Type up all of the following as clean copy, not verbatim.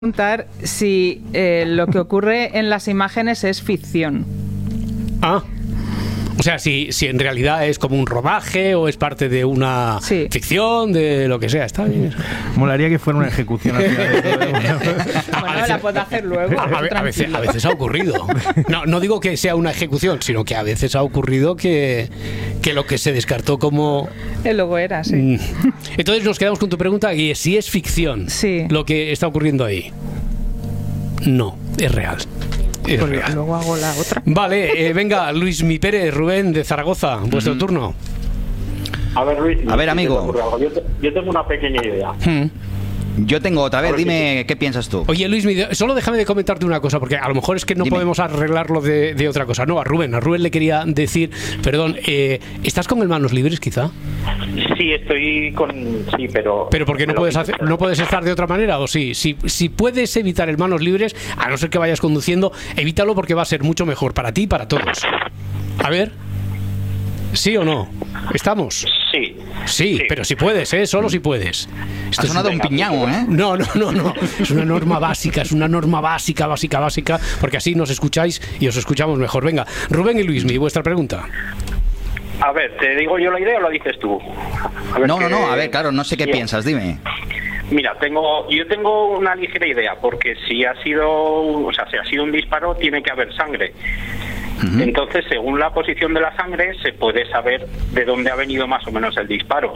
Preguntar si lo que ocurre en las imágenes es ficción. Ah, o sea, si en realidad es como un rodaje o es parte de una ficción, de lo que sea, está bien. Molaría que fuera una ejecución. Bueno, la puedo hacer luego. A veces ha ocurrido. No digo que sea una ejecución, sino que a veces ha ocurrido que lo que se descartó como... Luego era, sí. Entonces nos quedamos con tu pregunta, y si es ficción lo que está ocurriendo ahí. No, es real. Luego hago la otra. Vale, venga, Luis Mi Pérez, Rubén de Zaragoza, vuestro turno. A ver, Luis. A ver, amigo. Yo tengo una pequeña idea. Yo tengo otra. A ver, dime qué piensas tú. Oye, Luis, solo déjame de comentarte una cosa, porque a lo mejor es que no podemos arreglarlo de otra cosa. No, a Rubén le quería decir, perdón, ¿estás con el manos libres quizá? Sí, estoy con... Sí, pero... ¿Pero por qué no puedes estar de otra manera? ¿O sí? Si puedes evitar el manos libres, a no ser que vayas conduciendo, evítalo, porque va a ser mucho mejor para ti y para todos. A ver... ¿Sí o no? ¿Estamos? Sí, pero si puedes, solo si puedes. Esto ha sonado un piñao, ¿eh? No. Es una norma básica, básica, porque así nos escucháis y os escuchamos mejor. Venga, Rubén y Luismi, vuestra pregunta. A ver, ¿te digo yo la idea o la dices tú? No, a ver, claro, no sé qué piensas, dime. Mira, yo tengo una ligera idea, porque si ha sido un disparo, tiene que haber sangre. Entonces, según la posición de la sangre, se puede saber de dónde ha venido más o menos el disparo.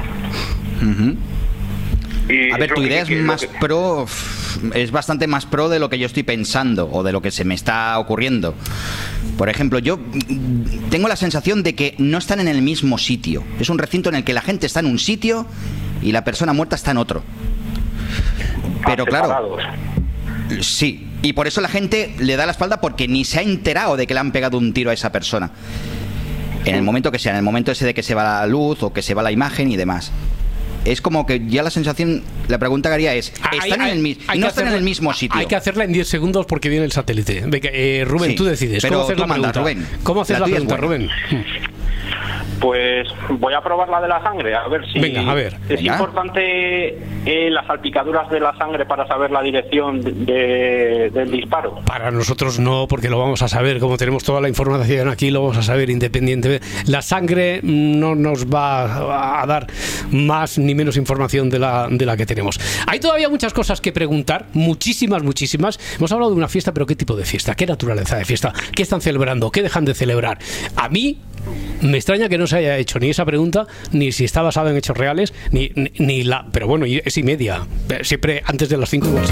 A ver, tu idea es bastante más pro de lo que yo estoy pensando o de lo que se me está ocurriendo. Por ejemplo, yo tengo la sensación de que no están en el mismo sitio. Es un recinto en el que la gente está en un sitio y la persona muerta está en otro. Pero claro, sí. Y por eso la gente le da la espalda, porque ni se ha enterado de que le han pegado un tiro a esa persona. En el momento que sea, en el momento ese de que se va la luz o que se va la imagen y demás. Es como que ya la sensación, la pregunta que haría es, ¿están en el mismo sitio? Hay que hacerla en 10 segundos porque viene el satélite. Venga, Rubén, tú decides. Pero ¿cómo haces la pregunta, Rubén? ¿Cómo haces la pregunta, Rubén? Pues voy a probar la de la sangre, a ver si... Venga, a ver. ¿Es importante las salpicaduras de la sangre para saber la dirección del disparo? Para nosotros no, porque lo vamos a saber, como tenemos toda la información aquí, lo vamos a saber independientemente. La sangre no nos va a dar más ni menos información de la que tenemos. Hay todavía muchas cosas que preguntar, muchísimas. Hemos hablado de una fiesta, pero ¿qué tipo de fiesta? ¿Qué naturaleza de fiesta? ¿Qué están celebrando? ¿Qué dejan de celebrar? A mí me extraña que no se haya hecho ni esa pregunta, ni si está basado en hechos reales, ni la... Pero bueno, es y media. Siempre antes de las 5 horas.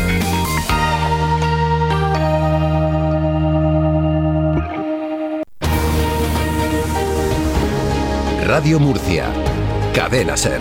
Radio Murcia. Cadena SER.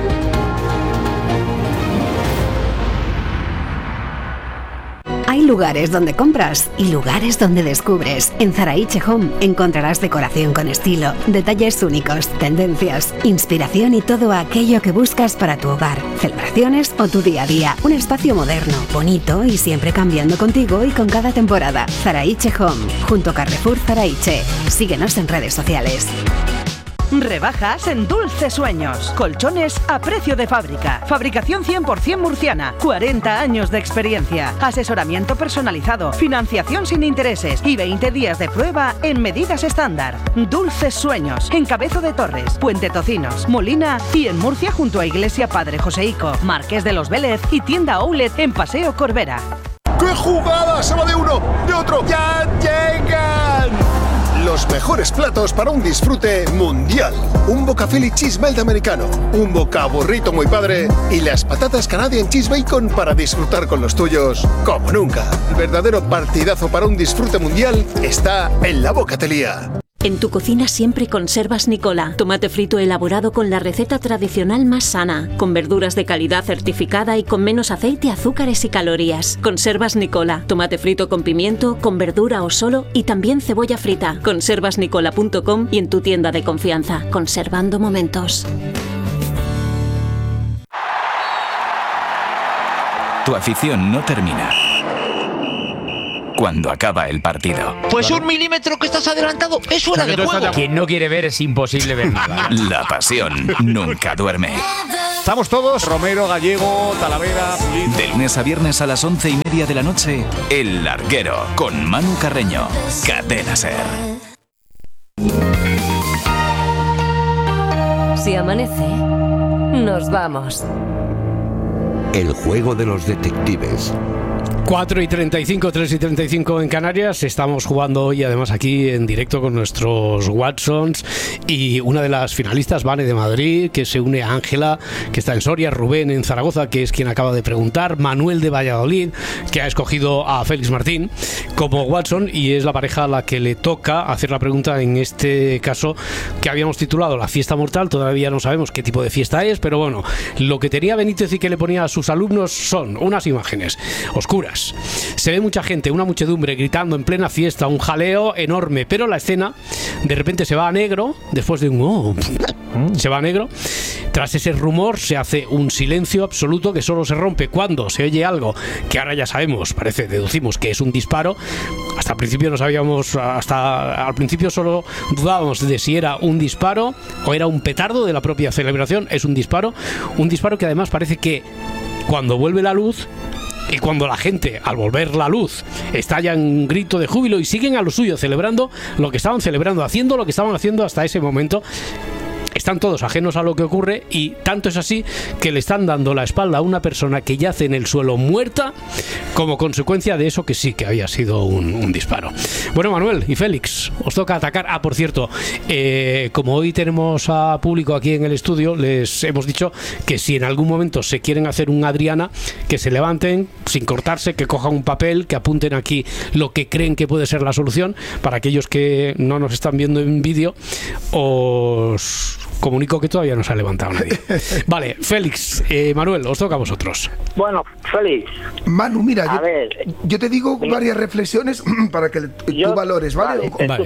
Hay lugares donde compras y lugares donde descubres. En Zaraiche Home encontrarás decoración con estilo, detalles únicos, tendencias, inspiración y todo aquello que buscas para tu hogar, celebraciones o tu día a día. Un espacio moderno, bonito y siempre cambiando contigo y con cada temporada. Zaraiche Home, junto a Carrefour Zaraiche. Síguenos en redes sociales. Rebajas en Dulce Sueños. Colchones a precio de fábrica. Fabricación 100% murciana. 40 años de experiencia. Asesoramiento personalizado. Financiación sin intereses. Y 20 días de prueba en medidas estándar. Dulce Sueños. En Cabezo de Torres, Puente Tocinos, Molina y en Murcia junto a Iglesia Padre Joseico, Marqués de los Vélez y tienda Outlet en Paseo Corbera. ¡Qué jugada! ¡Se va de uno! ¡De otro! ¡Ya llegan! Los mejores platos para un disfrute mundial. Un Boca Philly Cheese Melt americano, un Boca burrito muy padre y las patatas Canadian Cheese Bacon para disfrutar con los tuyos como nunca. El verdadero partidazo para un disfrute mundial está en la Bocatelía. En tu cocina siempre conservas Nicola, tomate frito elaborado con la receta tradicional más sana, con verduras de calidad certificada y con menos aceite, azúcares y calorías. Conservas Nicola, tomate frito con pimiento, con verdura o solo y también cebolla frita. Conservasnicola.com y en tu tienda de confianza. Conservando momentos. Tu afición no termina cuando acaba el partido. Pues un milímetro que estás adelantado es fuera de juego. Quien no quiere ver es imposible ver nada. La pasión nunca duerme. Estamos todos, Romero, Gallego, Talavera, Pulido. De lunes a viernes a las 11:30 de la noche, El Larguero, con Manu Carreño. Cadena SER. Si amanece, nos vamos. El juego de los detectives. 4:35, 3:35 en Canarias. Estamos jugando hoy además aquí en directo con nuestros Watsons y una de las finalistas, Vane de Madrid, que se une a Ángela, que está en Soria, Rubén en Zaragoza, que es quien acaba de preguntar, Manuel de Valladolid, que ha escogido a Félix Martín como Watson, y es la pareja a la que le toca hacer la pregunta en este caso que habíamos titulado La fiesta mortal. Todavía no sabemos qué tipo de fiesta es, pero bueno, lo que tenía Benítez y que le ponía a sus alumnos son unas imágenes oscuras. Se ve mucha gente, una muchedumbre gritando en plena fiesta, un jaleo enorme, pero la escena de repente se va a negro, después de un se va a negro. Tras ese rumor se hace un silencio absoluto que solo se rompe cuando se oye algo que ahora ya sabemos, deducimos que es un disparo. Hasta al principio no sabíamos, hasta al principio solo dudábamos de si era un disparo o era un petardo de la propia celebración. Es un disparo que además parece que cuando vuelve la luz y cuando la gente, al volver la luz, estalla en un grito de júbilo y siguen a lo suyo, celebrando lo que estaban celebrando, haciendo lo que estaban haciendo hasta ese momento. Están todos ajenos a lo que ocurre y tanto es así que le están dando la espalda a una persona que yace en el suelo muerta como consecuencia de eso que sí que había sido un disparo. Bueno, Manuel y Félix, os toca atacar. Por cierto, como hoy tenemos a público aquí en el estudio, les hemos dicho que si en algún momento se quieren hacer un Adriana, que se levanten sin cortarse, que cojan un papel, que apunten aquí lo que creen que puede ser la solución. Para aquellos que no nos están viendo en vídeo, os comunico que todavía no se ha levantado nadie. Vale, Félix, Manuel, os toca a vosotros. Bueno, Félix. Manu, mira, yo te digo varias reflexiones para que tú valores, ¿vale? Vale,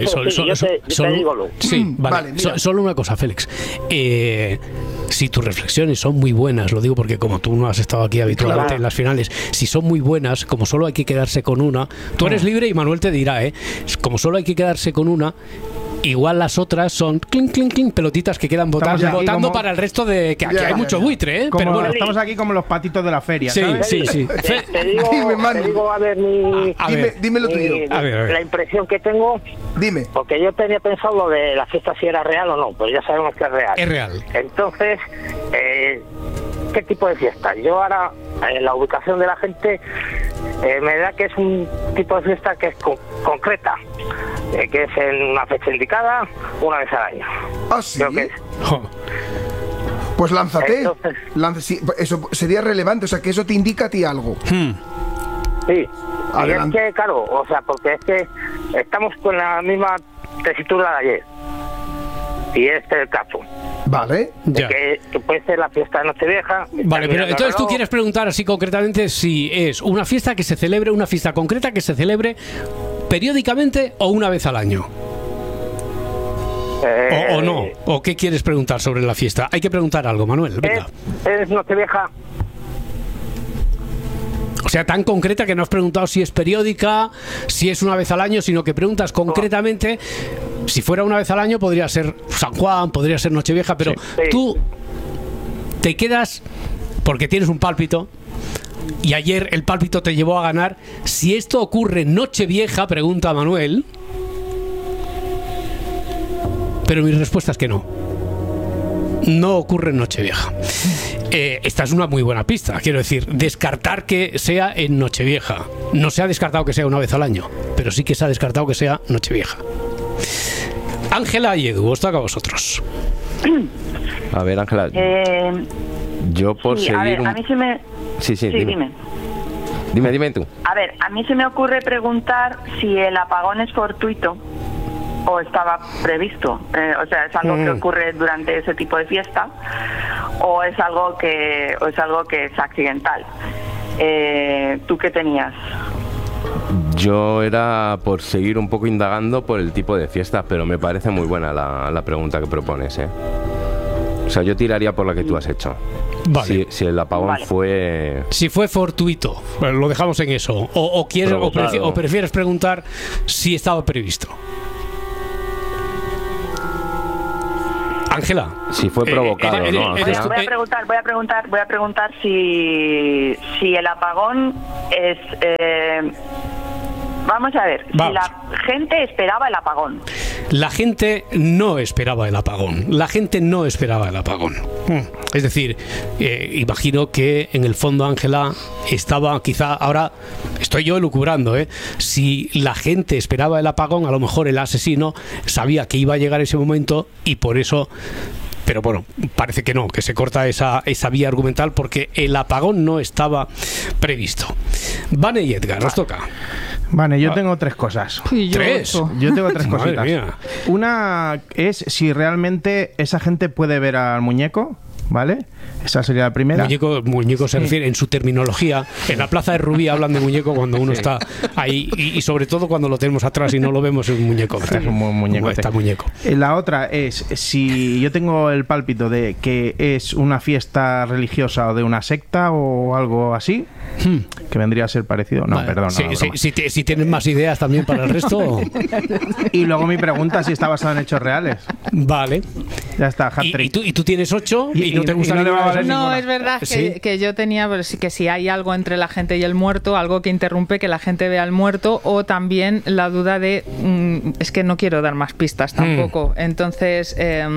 solo una cosa, Félix. Si tus reflexiones son muy buenas, lo digo porque como tú no has estado aquí habitualmente en las finales, si son muy buenas, como solo hay que quedarse con una, tú eres libre y Manuel te dirá, como solo hay que quedarse con una, igual las otras son clink, clink, clink, pelotitas que quedan votando como, para el resto de... Que aquí hay mucho buitre, ¿eh? Pero bueno, estamos aquí como los patitos de la feria, sí, ¿sabes? Sí. Te digo, a ver, dime lo tuyo. A ver. La impresión que tengo... Dime. Porque yo tenía pensado lo de la fiesta si era real o no, pero ya sabemos que es real. Es real. Entonces, ¿qué tipo de fiesta? Yo ahora, en la ubicación de la gente, me da que es un tipo de fiesta que es concreta. Que es en una fecha indicada, una vez al año. ¿Ah, sí? Creo que es. Pues lánzate. Entonces, eso sería relevante, o sea, que eso te indica a ti algo. Sí. Adelante. Y es que, claro, o sea, porque es que estamos con la misma tesitura de ayer. Y este es el caso. Vale. Que puede ser la fiesta de Nochevieja. Vale, pero entonces tú quieres preguntar así concretamente si es una fiesta que se celebre, una fiesta concreta que se celebre periódicamente o una vez al año. O no. ¿O qué quieres preguntar sobre la fiesta? Hay que preguntar algo, Manuel. Venga. Es Nochevieja. O sea, tan concreta que no has preguntado si es periódica, si es una vez al año, sino que preguntas concretamente. Si fuera una vez al año podría ser San Juan, podría ser Nochevieja, pero tú te quedas porque tienes un pálpito y ayer el pálpito te llevó a ganar. Si esto ocurre en Nochevieja, pregunta Manuel, pero mi respuesta es que no. No ocurre en Nochevieja. Esta es una muy buena pista. Quiero decir, descartar que sea en Nochevieja. No se ha descartado que sea una vez al año, pero sí que se ha descartado que sea Nochevieja. Ángela y Edu, os toca a vosotros. A ver, Ángela. Yo por seguir... A ver, a mí se me... Sí, dime. Dime tú. A ver, a mí se me ocurre preguntar si el apagón es fortuito o estaba previsto. O sea, es algo que ocurre durante ese tipo de fiesta o es algo que es accidental. ¿Tú qué tenías? Yo era por seguir un poco indagando por el tipo de fiestas, pero me parece muy buena la pregunta que propones, ¿eh? O sea, yo tiraría por la que tú has hecho. Vale. Si el apagón fue... Si fue fortuito, bueno, lo dejamos en eso. O prefieres preguntar si estaba previsto. Ángela. Si fue provocado, ¿no? Voy a preguntar si el apagón es... vamos a ver, si la gente esperaba el apagón. La gente no esperaba el apagón. La gente no esperaba el apagón. Es decir, imagino que en el fondo, Ángela, estaba quizá, ahora estoy yo elucubrando, si la gente esperaba el apagón, a lo mejor el asesino sabía que iba a llegar ese momento y por eso... Pero bueno, parece que no, que se corta esa vía argumental porque el apagón no estaba previsto. Vane y Edgar, os toca. Vale, yo tengo 3 cosas. ¿Tres? Yo tengo 3 Madre cositas. mía. Una es si realmente esa gente puede ver al muñeco, ¿vale? Esa sería la primera. Muñeco se refiere en su terminología. En la plaza de Rubí hablan de muñeco cuando uno está ahí y sobre todo cuando lo tenemos atrás y no lo vemos, es un muñeco. Es un muñeco. Está muñeco. La otra es si yo tengo el pálpito de que es una fiesta religiosa o de una secta o algo así, que vendría a ser parecido. No, vale. Perdón. Si tienes más ideas también para el resto. Y luego mi pregunta si está basado en hechos reales. Vale. Ya está, hat-trick. ¿Y tú tienes 8 y no te gusta ninguna? No, es verdad que yo tenía que si hay algo entre la gente y el muerto, algo que interrumpe que la gente vea al muerto, o también la duda de es que no quiero dar más pistas tampoco. Entonces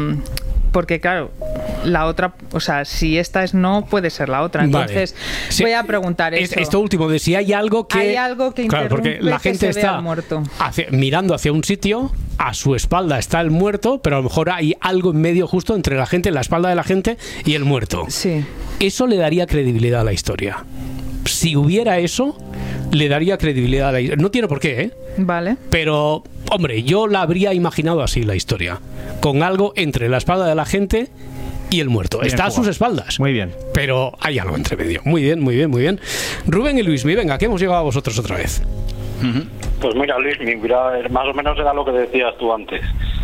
porque claro, la otra, o sea, si esta es no, puede ser la otra. Entonces voy a preguntar eso. Esto último, de si hay algo que interrumpe, claro, porque la gente que se está vea al muerto. Mirando hacia un sitio, a su espalda está el muerto, pero a lo mejor hay algo en medio justo entre la gente, la espalda de la gente y el muerto. Sí. Eso le daría credibilidad a la historia. Si hubiera eso, le daría credibilidad a la historia. No tiene por qué, Vale. Pero, hombre, yo la habría imaginado así, la historia. Con algo entre la espalda de la gente y el muerto. Está a sus espaldas. Muy bien. Pero hay algo entre medio. Muy bien, muy bien, muy bien. Rubén y Luismi, venga, que hemos llegado a vosotros otra vez. Pues mira, Luismi, más o menos era lo que decías tú antes.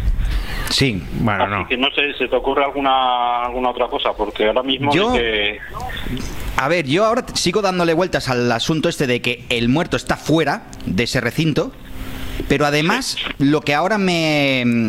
Sí, bueno, así que no sé, ¿se te ocurre alguna otra cosa? Porque ahora mismo A ver, yo ahora sigo dándole vueltas al asunto este de que el muerto está fuera de ese recinto, pero además lo que ahora me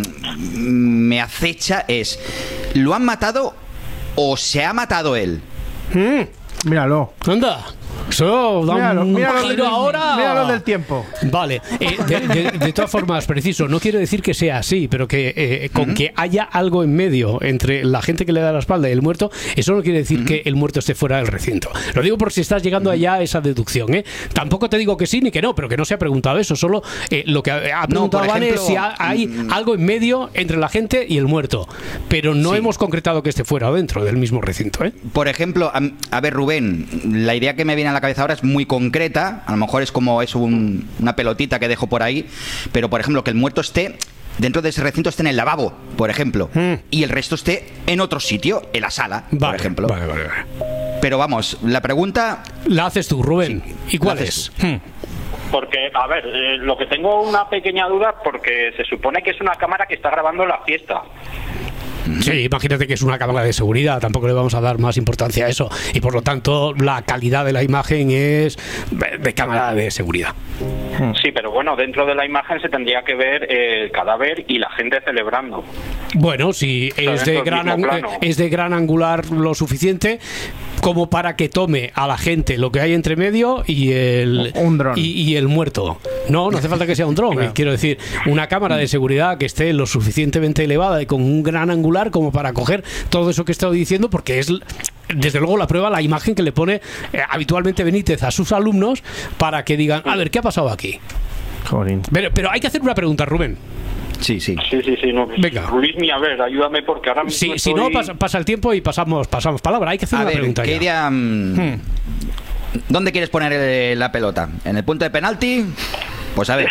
acecha es, ¿lo han matado o se ha matado él? Míralo. Anda. Eso da un giro ahora. Míralo del tiempo. Vale. De todas formas, preciso, no quiero decir que sea así, pero que con que haya algo en medio entre la gente que le da la espalda y el muerto, eso no quiere decir que el muerto esté fuera del recinto. Lo digo por si estás llegando allá a esa deducción, Tampoco te digo que sí ni que no, pero que no se ha preguntado eso. Solo lo que ha preguntado Vane es si hay algo en medio entre la gente y el muerto. Pero no hemos concretado que esté fuera o dentro del mismo recinto, Por ejemplo, a ver, Rubén, la idea que me viene a la cabeza ahora es muy concreta. A lo mejor es como una pelotita que dejo por ahí, pero por ejemplo que el muerto esté dentro de ese recinto, esté en el lavabo, por ejemplo, y el resto esté en otro sitio, en la sala, por ejemplo. Vale. Pero vamos, la pregunta la haces tú, Rubén. ¿Y cuál es? Porque, a ver, lo que tengo una pequeña duda, porque se supone que es una cámara que está grabando la fiesta. Sí, imagínate que es una cámara de seguridad, tampoco le vamos a dar más importancia a eso, y por lo tanto la calidad de la imagen es de cámara de seguridad. Sí, pero bueno, dentro de la imagen se tendría que ver el cadáver y la gente celebrando. Bueno, si es de gran angular lo suficiente como para que tome a la gente lo que hay entre medio y un dron y el muerto. No hace falta que sea un dron. Claro. Quiero decir, una cámara de seguridad que esté lo suficientemente elevada y con un gran angular como para coger todo eso que he estado diciendo, porque es desde luego la prueba, la imagen que le pone habitualmente Benítez a sus alumnos para que digan, a ver, ¿qué ha pasado aquí? Joder. Pero hay que hacer una pregunta, Rubén. Sí. No. Venga. Luismi, a ver, ayúdame porque ahora mismo si no, pasa el tiempo y pasamos palabra. Hay que hacer una pregunta ¿qué ya. Idea, ¿dónde quieres poner la pelota? ¿En el punto de penalti? Pues a ver.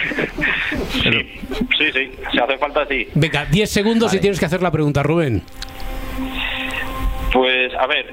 Sí, si hace falta, sí. Venga, 10 segundos y tienes que hacer la pregunta, Rubén. Pues, a ver,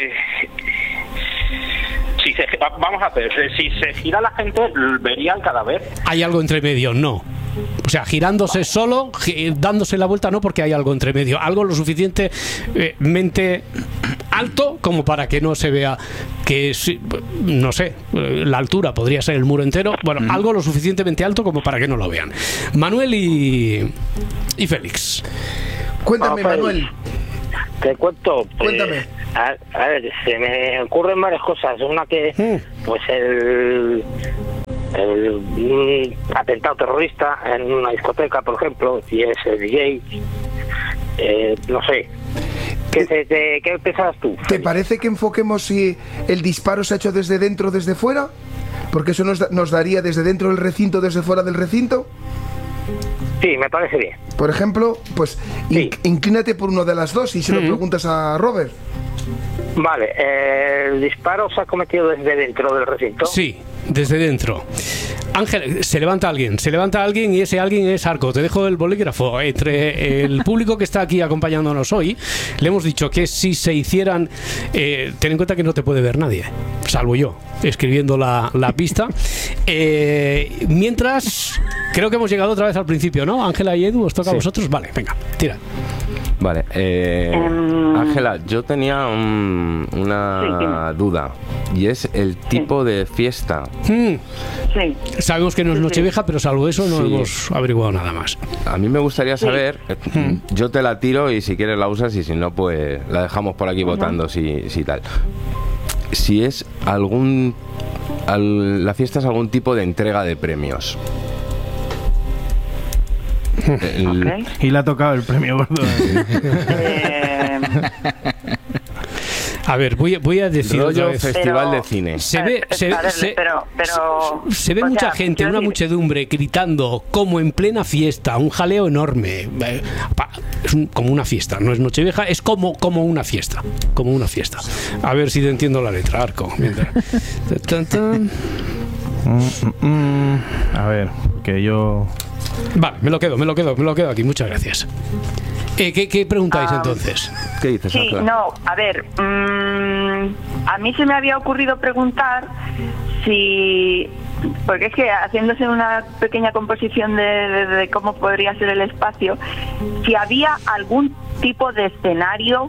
vamos a ver, si se gira la gente, ¿vería el cadáver? Hay algo entre medio, no. O sea, girándose solo, dándose la vuelta no, porque hay algo entre medio. Algo lo suficientemente alto como para que no se vea que, no sé, la altura podría ser el muro entero. Bueno, algo lo suficientemente alto como para que no lo vean. Manuel y Félix. Cuéntame, Manuel. Te cuento. Cuéntame. A ver, se me ocurren varias cosas. Una que, pues el atentado terrorista en una discoteca, por ejemplo, si es el DJ, no sé. ¿Qué pensabas tú? ¿Te parece que enfoquemos si el disparo se ha hecho desde dentro o desde fuera? Porque eso nos daría desde dentro del recinto, desde fuera del recinto. Sí, me parece bien. Por ejemplo, pues sí. Inclínate por uno de las dos y se lo preguntas a Robert. Vale, ¿el disparo se ha cometido desde dentro del recinto? Sí, desde dentro. Ángel, se levanta alguien y ese alguien es Arco. Te dejo el bolígrafo. Entre el público que está aquí acompañándonos hoy, le hemos dicho que si se hicieran... ten en cuenta que no te puede ver nadie, salvo yo, escribiendo la pista. Mientras, creo que hemos llegado otra vez al principio, ¿no? Ángela y Edu, ¿os toca a vosotros? Vale, venga, tira. Vale, Ángela, yo tenía una duda, y es el tipo de fiesta. Sí. Sabemos que no es Nochevieja, pero salvo eso no hemos averiguado nada más. A mí me gustaría saber, yo te la tiro y si quieres la usas y si no, pues la dejamos por aquí votando, si tal. Si es la fiesta es algún tipo de entrega de premios. Y le ha tocado el premio gordo. A ver, voy a decir rollo festival de cine. Se ve mucha gente, una muchedumbre gritando como en plena fiesta, un jaleo enorme. Es como una fiesta, no es Nochevieja, es como una fiesta, como una fiesta. A ver si te entiendo la letra, Arco. A ver, que yo... Vale, me lo quedo aquí, muchas gracias. ¿Qué preguntáis entonces? ¿Qué dices, sí, Ángela? no, a ver, a mí se me había ocurrido preguntar si, porque es que haciéndose una pequeña composición de cómo podría ser el espacio, si había algún tipo de escenario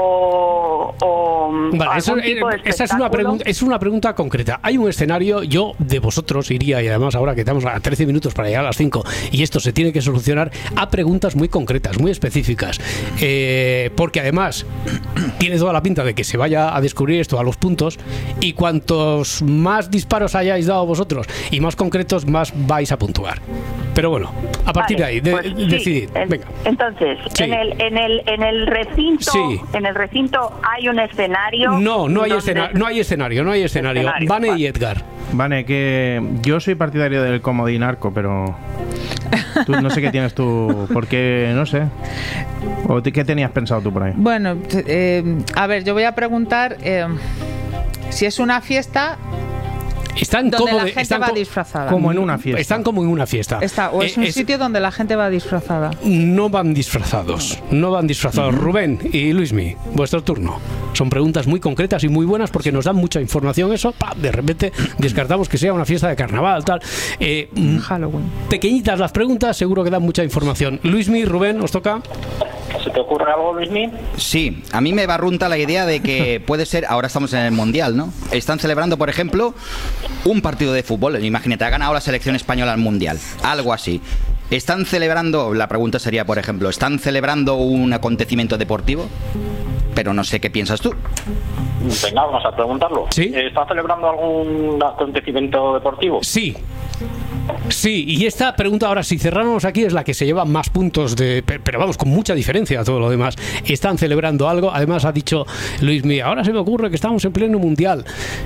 vale, esa es una pregunta concreta. Hay un escenario, yo de vosotros iría, y además ahora que estamos a 13 minutos para llegar a las 5 y esto se tiene que solucionar, a preguntas muy concretas, muy específicas, porque además tiene toda la pinta de que se vaya a descubrir esto a los puntos, y cuantos más disparos hayáis dado vosotros y más concretos, más vais a puntuar. Pero bueno, a partir de ahí, decidid. Venga. Entonces, sí. en el recinto, sí. En el recinto hay un escenario. No hay escenario. Vane y Edgar. Vane, que yo soy partidario del comodín Arco, pero tú, no sé qué tienes tú, porque no sé. ¿O qué tenías pensado tú por ahí? Bueno, a ver, yo voy a preguntar si es una fiesta. Están donde la gente va disfrazada. Como en una fiesta. Están como en una fiesta. O es un sitio donde la gente va disfrazada. No van disfrazados. Rubén y Luismi, vuestro turno. Son preguntas muy concretas y muy buenas porque nos dan mucha información. Eso, de repente descartamos que sea una fiesta de carnaval, tal. Halloween. Pequeñitas las preguntas, seguro que dan mucha información. Luismi, Rubén, ¿os toca? ¿Se te ocurre algo, Luismi? Sí, a mí me barrunta la idea de que puede ser, ahora estamos en el Mundial, ¿no? Están celebrando, por ejemplo, un partido de fútbol. Imagínate, ha ganado la selección española al Mundial, algo así. ¿Están celebrando, la pregunta sería, por ejemplo, ¿están celebrando un acontecimiento deportivo? Pero no sé qué piensas tú. Venga, vamos a preguntarlo. ¿Sí? ¿Está celebrando algún acontecimiento deportivo? Sí, y esta pregunta ahora, si cerramos aquí, es la que se lleva más puntos pero vamos, con mucha diferencia a todo lo demás. Están celebrando algo, además ha dicho Luismi, ahora se me ocurre que estamos en pleno mundial.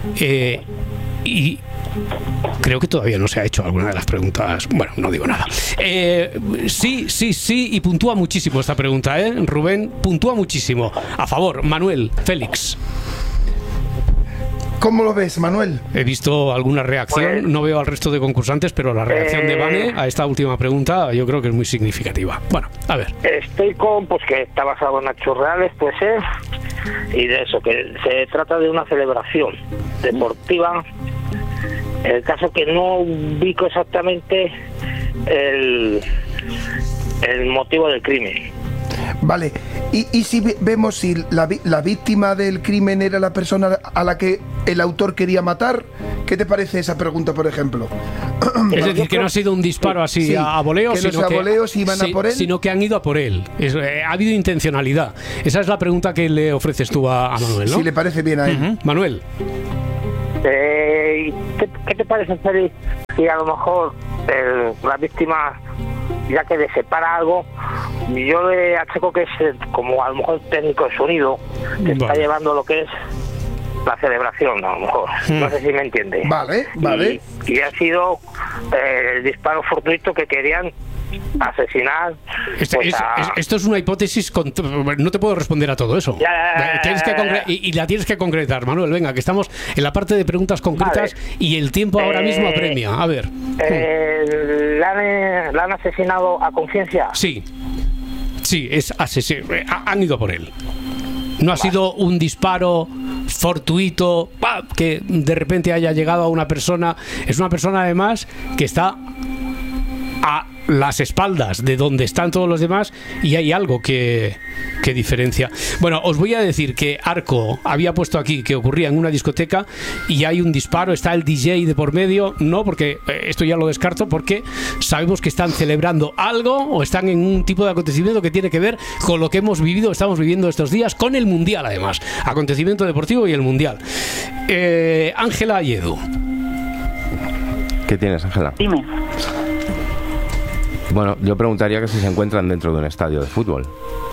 Y creo que todavía no se ha hecho alguna de las preguntas. Bueno, no digo nada. Sí, y puntúa muchísimo esta pregunta, Rubén, puntúa muchísimo. A favor, Manuel, Félix. ¿Cómo lo ves, Manuel? He visto alguna reacción, no veo al resto de concursantes, pero la reacción de Vane a esta última pregunta yo creo que es muy significativa. Bueno, a ver. Estoy con, pues que está basado en hechos reales, pues y de eso, que se trata de una celebración deportiva. El caso que no ubico exactamente el motivo del crimen. Vale, y si vemos si la víctima del crimen era la persona a la que el autor quería matar, ¿qué te parece esa pregunta, por ejemplo? Es decir, que no ha sido un disparo así sí, a voleo, que sino los aboleos iban a por él, sino que han ido a por él. Ha habido intencionalidad. Esa es la pregunta que le ofreces tú a Manuel, ¿no? Si le parece bien a él. Manuel. ¿Qué te parece, Félix, si a lo mejor la víctima, ya que le separa algo, yo le achaco que es como a lo mejor técnico de sonido, que está llevando lo que es la celebración, a lo mejor. No sé si me entiende. Vale. Y ha sido el disparo fortuito que querían asesinar. Esto es una hipótesis, no te puedo responder a todo eso. Y la tienes que concretar, Manuel. Venga, que estamos en la parte de preguntas concretas y el tiempo ahora mismo apremia. A ver. ¿La han asesinado a conciencia? Sí, es asesino. Han ido por él. No ha sido un disparo fortuito que de repente haya llegado a una persona. Es una persona además que está a las espaldas de donde están todos los demás y hay algo que diferencia. Bueno, os voy a decir que Arco había puesto aquí que ocurría en una discoteca y hay un disparo, está el DJ de por medio. No, porque esto ya lo descarto, porque sabemos que están celebrando algo o están en un tipo de acontecimiento que tiene que ver con lo que hemos vivido, estamos viviendo estos días, con el Mundial además, acontecimiento deportivo y el Mundial. Ángela y Edu. ¿Qué tienes, Ángela? Dime. Bueno, yo preguntaría que si se encuentran dentro de un estadio de fútbol.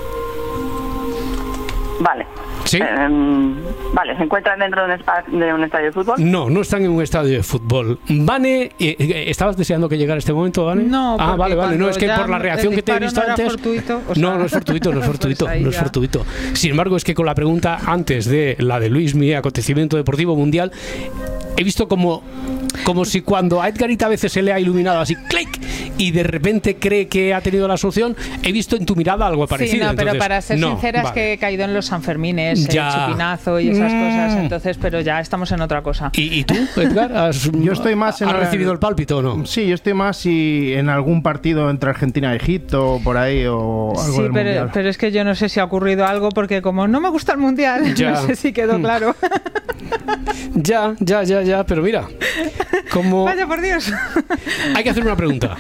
Vale. ¿Sí? Vale, ¿se encuentran dentro de un estadio de fútbol? No están en un estadio de fútbol. Vane, ¿estabas deseando que llegara este momento, Vane? No, vale. No, es que por la reacción que te he visto antes... No es fortuito. Sin embargo, es que con la pregunta antes de la de Luismi, acontecimiento deportivo mundial, he visto como si cuando a Edgarita a veces se le ha iluminado así, clic, y de repente cree que ha tenido la solución, he visto en tu mirada algo parecido. Sí, pero para ser sincera, es que he caído en los Sanfermines, el chupinazo y esas cosas, entonces, pero ya estamos en otra cosa. ¿Y tú, Edgar? Yo estoy más ¿Has recibido el pálpito o no? Sí, yo estoy más si en algún partido entre Argentina y Egipto, por ahí, o algo del Mundial. Pero es que yo no sé si ha ocurrido algo, porque como no me gusta el Mundial, no sé si quedó claro. Ya, pero mira, como... Vaya por Dios. Hay que hacer una pregunta.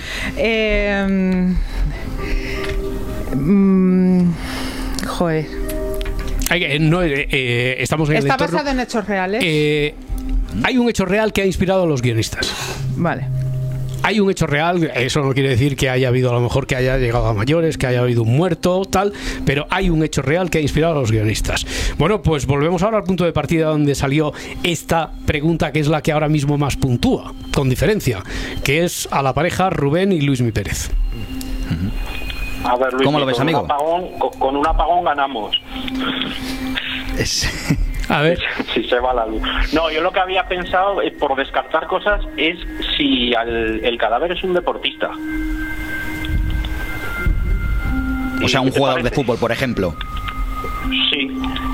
Joder. Estamos en ¿Está el entorno, basado en hechos reales? Hay un hecho real que ha inspirado a los guionistas. Vale. Hay un hecho real, eso no quiere decir que haya habido, a lo mejor que haya llegado a mayores, que haya habido un muerto, tal, pero hay un hecho real que ha inspirado a los guionistas. Bueno, pues volvemos ahora al punto de partida donde salió esta pregunta, que es la que ahora mismo más puntúa, con diferencia, que es a la pareja Rubén y Luismi Pérez. A ver, Luis, ¿cómo lo ves, amigo? Con un apagón ganamos. A ver. Si se va la luz. No, yo lo que había pensado, por descartar cosas, es si el cadáver es un deportista. O sea, un jugador de fútbol, por ejemplo. Sí.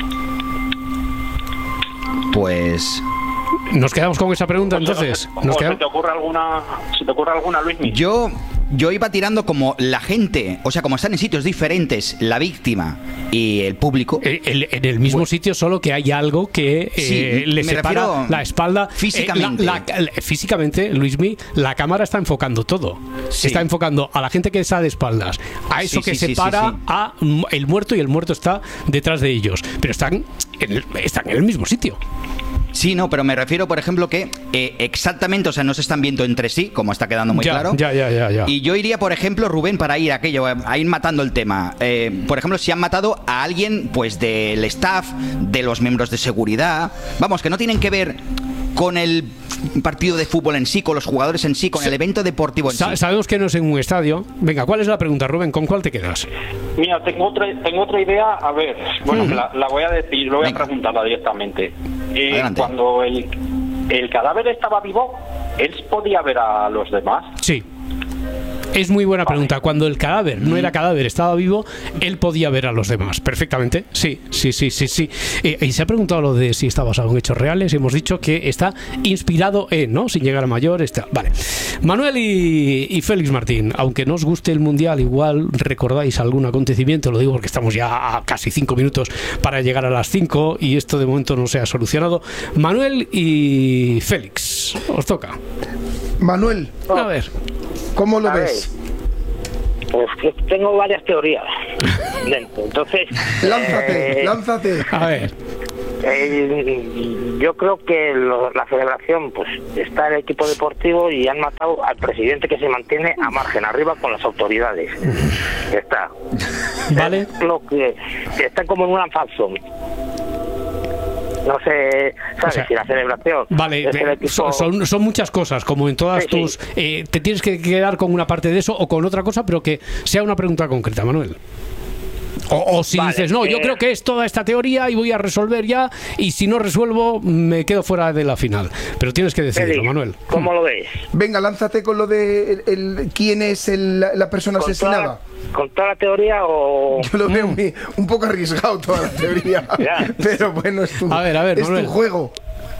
Pues... Nos quedamos con esa pregunta, entonces. ¿Se te ocurre alguna, Luismi? Yo iba tirando como la gente, o sea, como están en sitios diferentes, la víctima y el público. En el mismo sitio, solo que hay algo que le separa la espalda. Físicamente. Físicamente, Luismi, la cámara está enfocando todo. Sí. Está enfocando a la gente que está de espaldas, a eso que separa a el muerto, y el muerto está detrás de ellos. Pero están en el mismo sitio. Sí, no, pero me refiero, por ejemplo, que exactamente, o sea, no se están viendo entre sí, como está quedando muy claro. Ya. Y yo iría, por ejemplo, Rubén, para ir a ir matando el tema. Por ejemplo, si han matado a alguien, pues, del staff, de los miembros de seguridad. Vamos, que no tienen que ver con el partido de fútbol en sí, con los jugadores en sí, con el evento deportivo en sí. Sabemos que no es en un estadio. Venga, ¿cuál es la pregunta, Rubén? ¿Con cuál te quedas? Mira, tengo otra idea. A ver, bueno, la voy a decir, lo voy a preguntarla directamente. Cuando el cadáver estaba vivo, ¿él podía ver a los demás? Sí. Es muy buena pregunta. Cuando el cadáver no era cadáver, estaba vivo, él podía ver a los demás perfectamente. Sí. Y se ha preguntado lo de si está basado en hechos reales y hemos dicho que está inspirado en, ¿no? Sin llegar a mayor, está. Vale. Manuel y Félix Martín, aunque no os guste el Mundial, igual recordáis algún acontecimiento, lo digo porque estamos ya a casi 5 minutos para llegar a las 5 y esto de momento no se ha solucionado. Manuel y Félix, os toca. Manuel, a ver, ¿cómo lo ves? Pues que tengo varias teorías dentro. Entonces, lánzate. A ver. Yo creo que la celebración, pues está el equipo deportivo y han matado al presidente, que se mantiene a margen, arriba con las autoridades. Está. Vale. Lo que está como en una falso. No sé, ¿sabes? O sea, si la celebración. Vale, son muchas cosas, como en todas tus. Te tienes que quedar con una parte de eso o con otra cosa, pero que sea una pregunta concreta, Manuel. O si dices, no, yo creo que es toda esta teoría y voy a resolver ya, y si no resuelvo, me quedo fuera de la final. Pero tienes que decidirlo, Manuel. ¿Cómo lo ves? Venga, lánzate con lo de quién es la persona asesinada. ¿Con toda la teoría o...? Yo lo veo un poco arriesgado, toda la teoría. Pero bueno, es tu juego.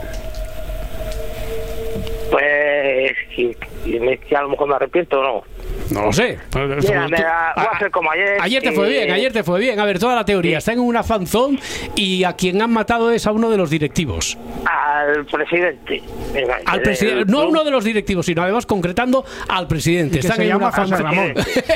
Pues... que a lo mejor me arrepiento o no. No lo sé. Mira, voy a hacer como ayer. Ayer te fue bien. A ver, toda la teoría. Está en una fanzone y a quien han matado es a uno de los directivos. Al presidente. Al presidente. No a uno de los directivos, sino además concretando al presidente. Está en una fanzone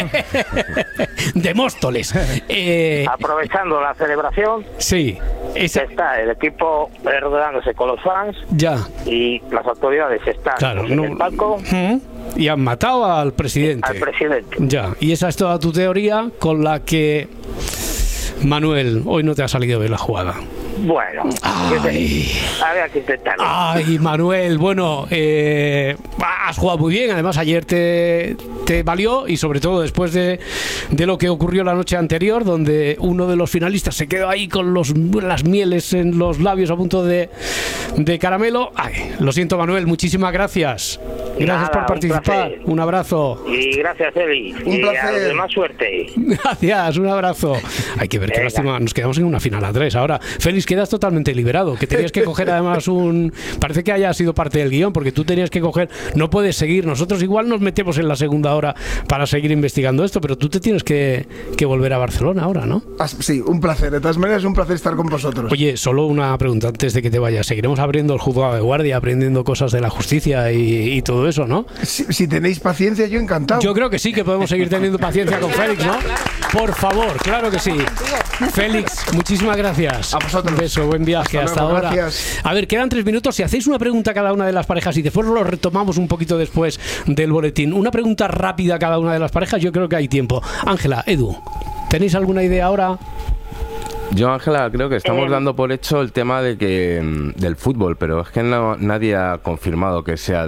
de Móstoles. Aprovechando la celebración. Sí. Está el equipo rodeándose con los fans. Ya. Y las autoridades están en el palco. Y han matado al presidente. Ya, y esa es toda tu teoría con la que, Manuel, hoy no te ha salido bien la jugada. Bueno, había que intentarlo. Ay, Manuel, bueno, has jugado muy bien. Además, ayer te valió, y sobre todo después de lo que ocurrió la noche anterior, donde uno de los finalistas se quedó ahí con las mieles en los labios a punto de caramelo. Ay, lo siento, Manuel, muchísimas gracias. Gracias por participar. Un abrazo. Y gracias, Eli. Un placer. Más suerte. Gracias, un abrazo. Hay que ver qué lástima. Nos quedamos en una final a 3. Ahora, Félix, quedas totalmente liberado. Que tenías que coger además parece que haya sido parte del guión, porque tú tenías que coger. No puedes seguir. Nosotros igual nos metemos en la segunda hora para seguir investigando esto, pero tú te tienes que volver a Barcelona ahora, ¿no? Sí, un placer. De todas maneras, un placer estar con vosotros. Oye, solo una pregunta antes de que te vayas. Seguiremos abriendo el juzgado de guardia, aprendiendo cosas de la justicia y todo eso, ¿no? Si tenéis paciencia, yo encantado. Yo creo que sí, que podemos seguir teniendo paciencia con Félix, ¿no? Por favor, claro que sí. Félix, muchísimas gracias. A vosotros. Un beso, buen viaje. Hasta ahora. Gracias. A ver, quedan 3 minutos. Si hacéis una pregunta a cada una de las parejas y después lo retomamos un poquito después del boletín. Una pregunta rápida a cada una de las parejas, yo creo que hay tiempo. Ángela, Edu, ¿tenéis alguna idea ahora? Yo, Ángela, creo que estamos dando por hecho el tema del fútbol, pero es que nadie ha confirmado que sea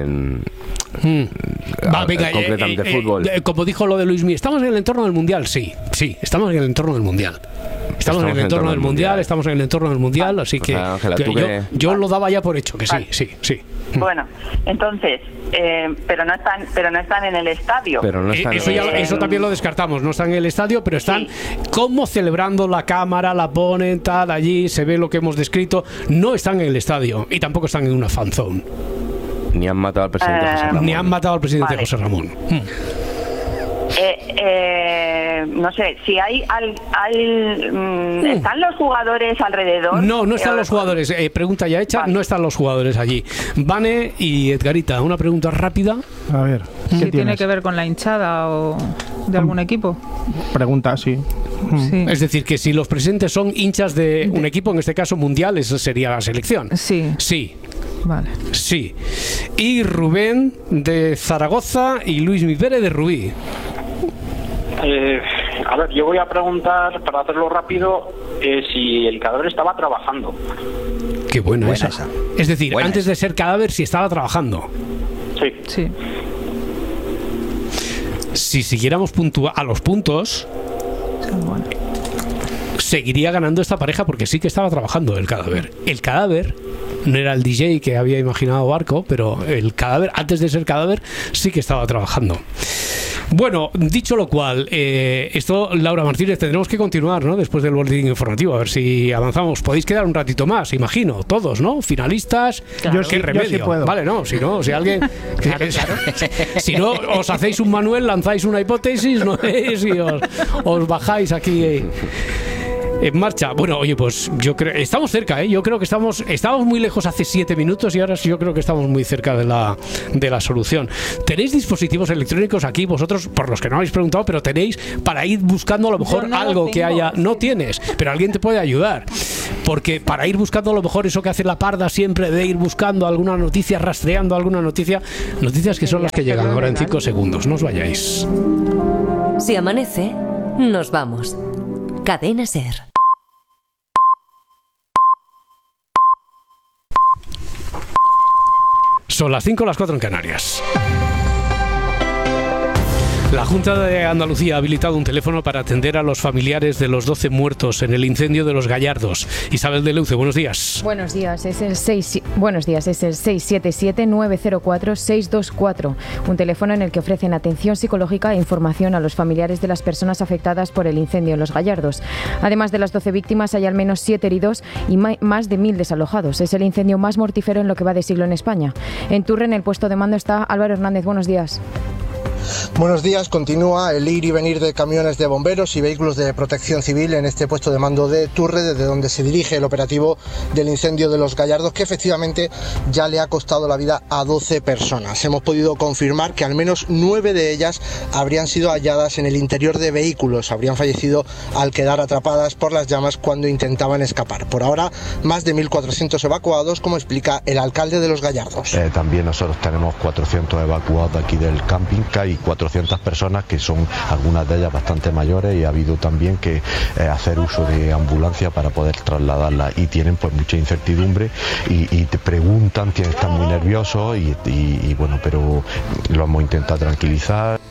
concretamente fútbol. Como dijo lo de Luismi, ¿estamos en el entorno del Mundial? Sí, estamos en el entorno del Mundial. Estamos en el entorno del Mundial, así que, Ángela, yo lo daba ya por hecho, que sí. Bueno, entonces, pero no están en el estadio. Eso también lo descartamos, no están en el estadio, pero están como celebrando, la cámara la ponen, tal, allí se ve lo que hemos descrito. No están en el estadio y tampoco están en una fanzone. Ni han matado al presidente José Ramón. Ni han matado al presidente José Ramón. No sé, si ¿están los jugadores alrededor? No están los jugadores. Pregunta ya hecha, no están los jugadores allí. Vane y Edgarita, una pregunta rápida. A ver, ¿qué tiene que ver con la hinchada o de algún equipo? Pregunta, sí. Es decir, que si los presentes son hinchas de un equipo, en este caso mundial, eso sería la selección. Sí. Vale. Sí. Y Rubén de Zaragoza y Luis Mipere de Rubí. A ver, yo voy a preguntar, para hacerlo rápido, si el cadáver estaba trabajando. Qué buena esa. Es decir, antes de ser cadáver, si estaba trabajando. Sí. Si siguiéramos a los puntos, seguiría ganando esta pareja, porque sí que estaba trabajando el cadáver. El cadáver no era el DJ que había imaginado Barco, pero el cadáver, antes de ser cadáver, sí que estaba trabajando. Bueno, dicho lo cual, esto, Laura Martínez, tendremos que continuar, ¿no? Después del boletín informativo, a ver si avanzamos. Podéis quedar un ratito más, imagino, todos, ¿no? Finalistas, claro, ¿qué remedio? Yo sí puedo. Vale, no, si no, si alguien... Claro. Si no, os hacéis un Manuel, lanzáis una hipótesis, ¿no? Y os bajáis aquí... en marcha. Bueno, oye, pues yo creo estamos cerca, yo creo que estábamos muy lejos hace 7 minutos y ahora yo creo que estamos muy cerca de la solución. ¿Tenéis dispositivos electrónicos aquí vosotros, por los que no habéis preguntado, pero tenéis para ir buscando a lo mejor algo que haya? No tienes, pero alguien te puede ayudar, porque para ir buscando a lo mejor eso que hace la parda siempre, de ir buscando alguna noticia, rastreando alguna noticia, noticias que son las que llegan ahora en 5 segundos. No os vayáis. Si amanece, nos vamos. Cadena SER. Son las 5, las 4 en Canarias. La Junta de Andalucía ha habilitado un teléfono para atender a los familiares de los 12 muertos en el incendio de Los Gallardos. Isabel de Leuce, buenos días. Buenos días, es el 677-904-624, un teléfono en el que ofrecen atención psicológica e información a los familiares de las personas afectadas por el incendio en Los Gallardos. Además de las 12 víctimas, hay al menos 7 heridos y más de 1.000 desalojados. Es el incendio más mortífero en lo que va de siglo en España. En Turre, en el puesto de mando, está Álvaro Hernández. Buenos días. Buenos días, continúa el ir y venir de camiones de bomberos y vehículos de protección civil en este puesto de mando de Turre, desde donde se dirige el operativo del incendio de Los Gallardos, que efectivamente ya le ha costado la vida a 12 personas. Hemos podido confirmar que al menos 9 de ellas habrían sido halladas en el interior de vehículos, habrían fallecido al quedar atrapadas por las llamas cuando intentaban escapar. Por ahora, más de 1.400 evacuados, como explica el alcalde de Los Gallardos. También nosotros tenemos 400 evacuados aquí del camping, que hay 400 personas que son algunas de ellas bastante mayores, y ha habido también que hacer uso de ambulancia para poder trasladarlas, y tienen pues mucha incertidumbre y te preguntan, están muy nerviosos y bueno, pero lo hemos intentado tranquilizar.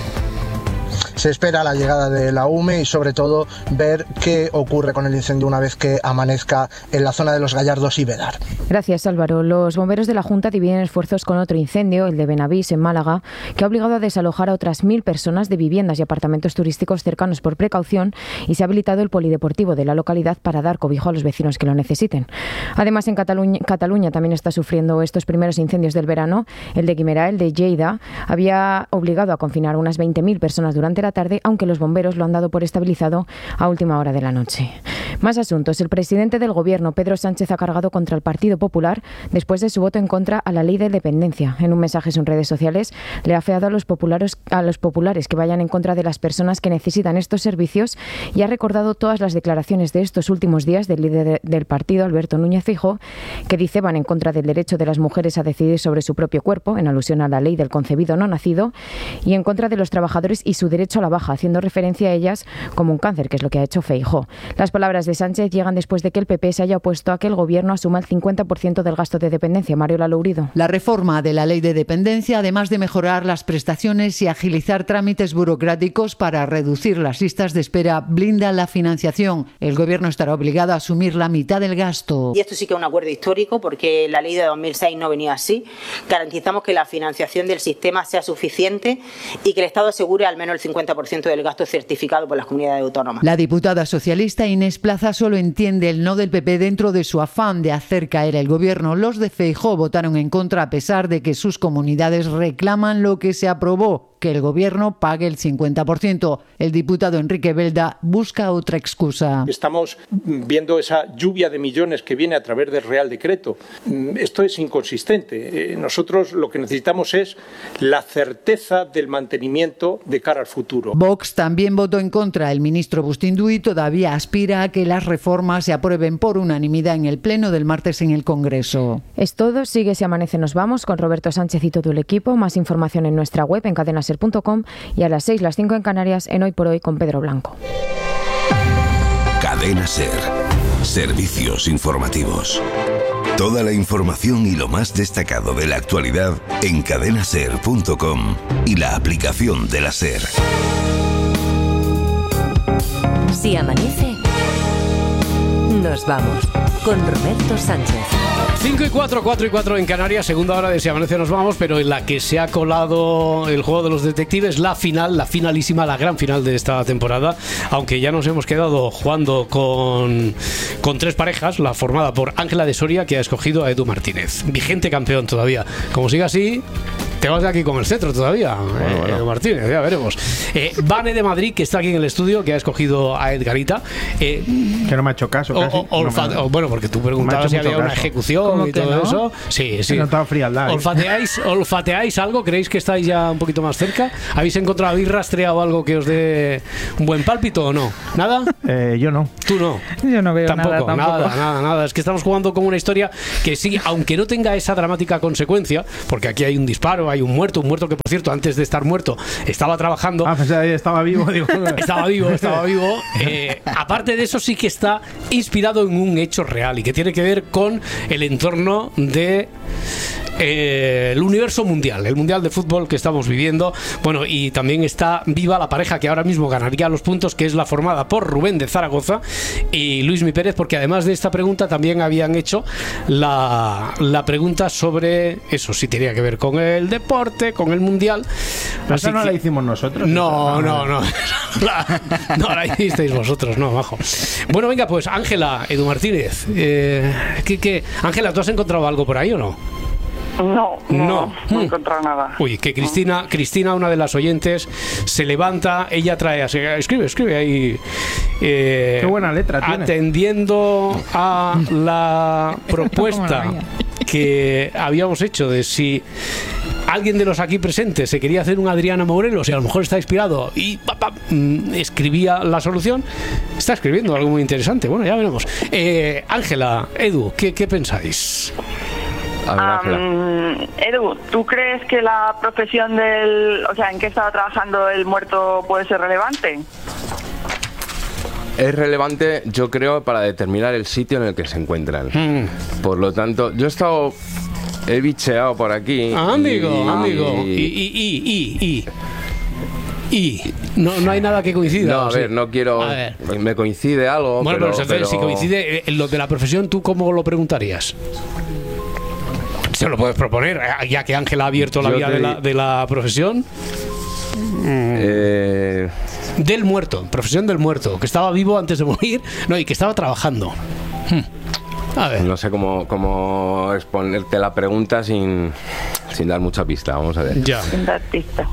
Se espera la llegada de la UME y sobre todo ver qué ocurre con el incendio una vez que amanezca en la zona de Los Gallardos y Vedar. Gracias, Álvaro. Los bomberos de la Junta dividen esfuerzos con otro incendio, el de Benavís, en Málaga, que ha obligado a desalojar a otras 1.000 personas de viviendas y apartamentos turísticos cercanos por precaución, y se ha habilitado el polideportivo de la localidad para dar cobijo a los vecinos que lo necesiten. Además, en Cataluña también está sufriendo estos primeros incendios del verano. El de Guimerà, el de Lleida, había obligado a confinar unas 20.000 personas durante la tarde, aunque los bomberos lo han dado por estabilizado a última hora de la noche. Más asuntos. El presidente del Gobierno, Pedro Sánchez, ha cargado contra el Partido Popular después de su voto en contra a la ley de dependencia. En un mensaje en redes sociales, le ha afeado a los populares que vayan en contra de las personas que necesitan estos servicios, y ha recordado todas las declaraciones de estos últimos días del líder del partido, Alberto Núñez Feijóo, que dice van en contra del derecho de las mujeres a decidir sobre su propio cuerpo, en alusión a la ley del concebido no nacido, y en contra de los trabajadores y su derecho a la baja, haciendo referencia a ellas como un cáncer, que es lo que ha hecho Feijóo. Las palabras de Sánchez llegan después de que el PP se haya opuesto a que el Gobierno asuma el 50% del gasto de dependencia. Mariola Lourido. La reforma de la ley de dependencia, además de mejorar las prestaciones y agilizar trámites burocráticos para reducir las listas de espera, blinda la financiación. El Gobierno estará obligado a asumir la mitad del gasto. Y esto sí que es un acuerdo histórico, porque la ley de 2006 no venía así. Garantizamos que la financiación del sistema sea suficiente y que el Estado asegure al menos el 50% del gasto certificado por las comunidades autónomas. La diputada socialista Inés Plaza solo entiende el no del PP dentro de su afán de hacer caer el Gobierno. Los de Feijóo votaron en contra a pesar de que sus comunidades reclaman lo que se aprobó, que el Gobierno pague el 50%. El diputado Enrique Belda busca otra excusa. Estamos viendo esa lluvia de millones que viene a través del Real Decreto. Esto es inconsistente. Nosotros lo que necesitamos es la certeza del mantenimiento de cara al futuro. Vox también votó en contra. El ministro Bustindui todavía aspira a que las reformas se aprueben por unanimidad en el pleno del martes en el Congreso. Es todo. Sigue Si Amanece Nos Vamos con Roberto Sánchez y todo el equipo. Más información en nuestra web en cadenaser.com y a las 6, las 5 en Canarias en Hoy por Hoy con Pedro Blanco. Cadena Ser. Servicios informativos. Toda la información y lo más destacado de la actualidad en cadenaser.com y la aplicación de la Ser. Si amanece, nos vamos. con Roberto Sánchez. 5 y 4, 4 y 4 en Canarias, segunda hora de Si Amanece Nos Vamos, pero en la que se ha colado el juego de los detectives, la final, la finalísima, la gran final de esta temporada, aunque ya nos hemos quedado jugando con 3 parejas, la formada por Ángela de Soria, que ha escogido a Edu Martínez, vigente campeón todavía. Como siga así, te vas de aquí con el cetro todavía, bueno. Edu Martínez, ya veremos. Vane de Madrid, que está aquí en el estudio, que ha escogido a Edgarita. Que no me ha hecho caso casi. Bueno, porque tú preguntabas si había una ejecución y todo eso. Sí. He notado frialdad. ¿Olfateáis algo? ¿Creéis que estáis ya un poquito más cerca? ¿Habéis encontrado, habéis rastreado algo que os dé un buen pálpito o no? ¿Nada? Yo no. ¿Tú no? Yo no veo tampoco. Nada. Es que estamos jugando con una historia que sí, aunque no tenga esa dramática consecuencia, porque aquí hay un disparo, hay un muerto que, por cierto, antes de estar muerto estaba trabajando. Estaba vivo. Estaba vivo. Aparte de eso, sí que está inspirado en un hecho real y que tiene que ver con el entorno de el universo mundial, el mundial de fútbol que estamos viviendo. Bueno, y también está viva la pareja que ahora mismo ganaría los puntos, que es la formada por Rubén de Zaragoza y Luismi Pérez, porque además de esta pregunta también habían hecho la pregunta sobre eso, si tenía que ver con el deporte, con el mundial. ¿Esa no la hicimos nosotros? No la hicisteis vosotros, no, bajo. Bueno, venga, pues Ángela, Edu Martínez, Ángela, ¿tú has encontrado algo por ahí o no? No he encontrado nada. Uy, que Cristina, una de las oyentes, se levanta, ella trae así, escribe ahí. Qué buena letra tiene. Atendiendo a la propuesta que habíamos hecho de si alguien de los aquí presentes se quería hacer un Adriana Morelos y a lo mejor está inspirado y escribía la solución. Está escribiendo algo muy interesante. Bueno, ya veremos. Ángela, Edu, ¿qué pensáis? Edu, ¿tú crees que la profesión en qué estaba trabajando el muerto puede ser relevante? Es relevante, yo creo, para determinar el sitio en el que se encuentran. Por lo tanto, yo he bicheado por aquí. Amigo. No hay nada que coincida. No, a ver, no quiero. Me coincide algo. Bueno, pero si coincide lo de la profesión, ¿tú cómo lo preguntarías? Se lo puedes proponer, ya que Ángela ha abierto la vía de la profesión. Del muerto, profesión del muerto, que estaba vivo antes de morir, y que estaba trabajando. A ver. No sé cómo exponerte la pregunta sin dar mucha pista. Vamos a ver. Ya. Sin dar pista.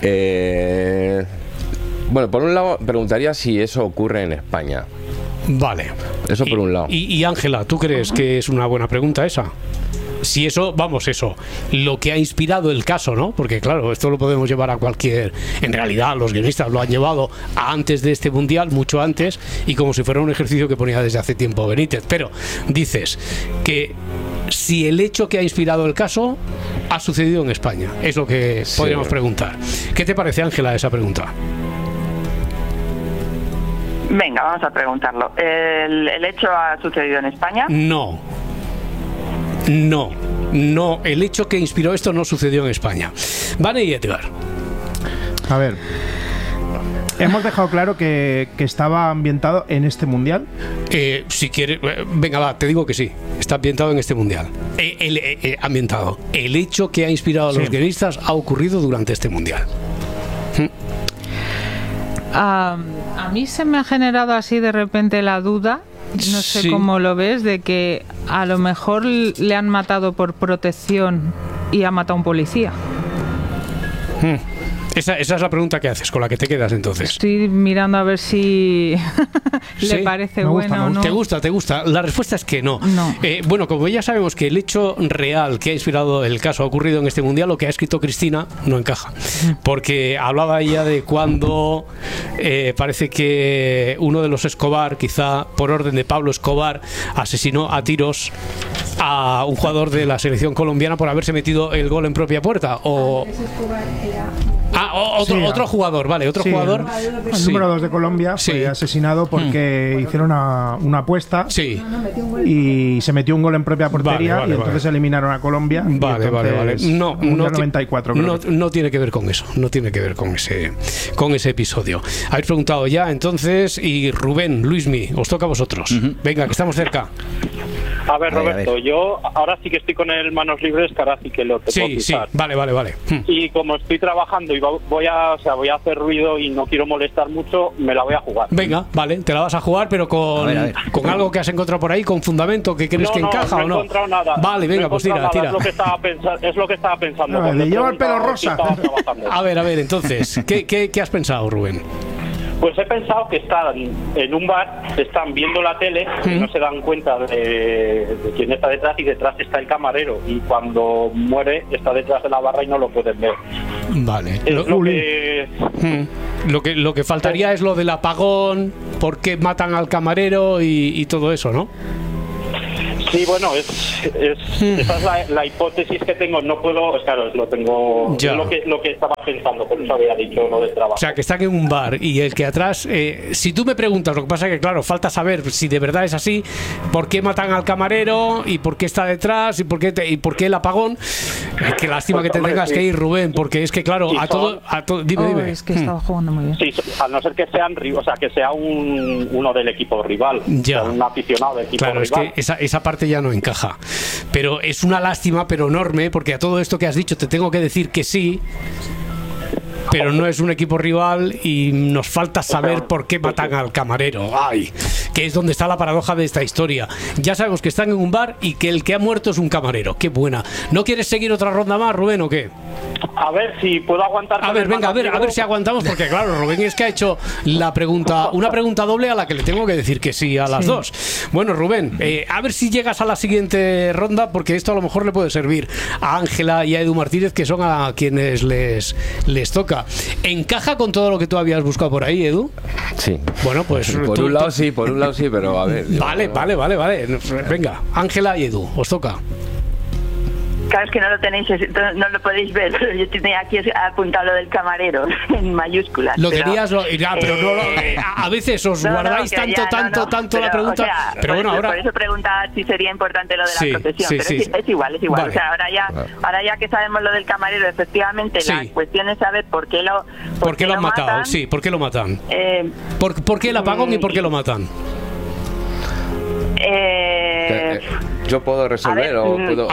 Bueno, por un lado, preguntaría si eso ocurre en España. Vale. Eso por un lado. Y Ángela, ¿tú crees que es una buena pregunta esa? Si eso, lo que ha inspirado el caso, ¿no? Porque claro, esto lo podemos llevar a cualquier... En realidad, los guionistas lo han llevado a antes de este mundial, mucho antes, y como si fuera un ejercicio que ponía desde hace tiempo Benítez. Pero dices que si el hecho que ha inspirado el caso ha sucedido en España, es lo que podríamos preguntar. ¿Qué te parece, Ángela, esa pregunta? Venga, vamos a preguntarlo. ¿El hecho ha sucedido en España? No, el hecho que inspiró esto no sucedió en España. Vane y Edgar. A ver, hemos dejado claro que estaba ambientado en este mundial. Si quieres, venga, va, te digo que sí. Está ambientado en este mundial. Ambientado. El hecho que ha inspirado a los guionistas ha ocurrido durante este mundial. A mí se me ha generado así de repente la duda. No sé cómo lo ves, de que a lo mejor le han matado por protección y ha matado a un policía. Esa es la pregunta que haces, con la que te quedas entonces. Estoy mirando a ver si le parece buena o no. ¿Te gusta? La respuesta es que no. Bueno, como ya sabemos que el hecho real que ha inspirado el caso ha ocurrido en este mundial, lo que ha escrito Cristina no encaja. Porque hablaba ella de cuando parece que uno de los Escobar, quizá por orden de Pablo Escobar, asesinó a tiros a un jugador de la selección colombiana por haberse metido el gol en propia puerta. Otro jugador, vale, otro jugador. El número 2 de Colombia fue asesinado porque hicieron una apuesta y se metió un gol en propia portería y entonces eliminaron a Colombia. Vale. No, 94, no tiene que ver con eso, no tiene que ver con ese episodio. Habéis preguntado ya, entonces, y Rubén, Luismi, os toca a vosotros. Venga, que estamos cerca. A ver, Roberto, yo ahora sí que estoy con el manos libres, que ahora sí que lo tengo que usar. Vale. Y como estoy trabajando y voy a hacer ruido y no quiero molestar mucho, me la voy a jugar. Venga, vale, te la vas a jugar, pero con algo que has encontrado por ahí, con fundamento, que crees que encaja o no. No he encontrado nada. Vale, venga, pues tira. Es lo que estaba pensando. Le lleva el pelo rosa. A ver, entonces, ¿qué has pensado, Rubén? Pues he pensado que están en un bar, están viendo la tele, y no se dan cuenta de quién está detrás, y detrás está el camarero, y cuando muere está detrás de la barra y no lo pueden ver. Vale. Lo que faltaría es lo del apagón, por qué matan al camarero y todo eso, ¿no? Sí, bueno, esa es la hipótesis que tengo. No puedo, claro, lo tengo. Es lo que estaba pensando, por eso había dicho lo del trabajo. O sea, que están en un bar y el que atrás, si tú me preguntas, lo que pasa es que, claro, falta saber si de verdad es así, por qué matan al camarero y por qué está detrás y por qué el apagón. Qué lástima que te tengas que ir, Rubén, porque es que, claro, a todo. Dime. Es que estaba jugando muy bien. Sí, a no ser que sean, o sea, que sea uno del equipo rival, un aficionado del equipo rival. Claro, es que esa parte ya no encaja, pero es una lástima, pero enorme, porque a todo esto que has dicho te tengo que decir que sí, pero no es un equipo rival y nos falta saber por qué matan al camarero. Ay, que es donde está la paradoja de esta historia. Ya sabemos que están en un bar y que el que ha muerto es un camarero. Qué buena. ¿No quieres seguir otra ronda más, Rubén, o qué? A ver si puedo aguantar. A ver si aguantamos, porque claro, Rubén es que ha hecho una pregunta doble a la que le tengo que decir que sí a las dos. Bueno, Rubén, a ver si llegas a la siguiente ronda, porque esto a lo mejor le puede servir a Ángela y a Edu Martínez, que son a quienes les toca. ¿Encaja con todo lo que tú habías buscado por ahí, Edu? Sí. Bueno, pues por un lado sí, pero a ver. Vale. Venga, Ángela y Edu, os toca. Claro, es que no lo tenéis, no lo podéis ver, pero yo tenía aquí apuntado lo del camarero en mayúsculas. Lo tenías, pero no a veces os guardáis tanto la pregunta. O sea, pero bueno, ahora. Por eso preguntaba si sería importante lo de la profesión. Pero es igual. Vale. O sea, ahora ya que sabemos lo del camarero, efectivamente, la cuestión es saber por qué lo han matado. Matan. Sí, ¿por qué lo matan? ¿Por qué el apagón y por qué lo matan? Yo puedo resolver o puedo.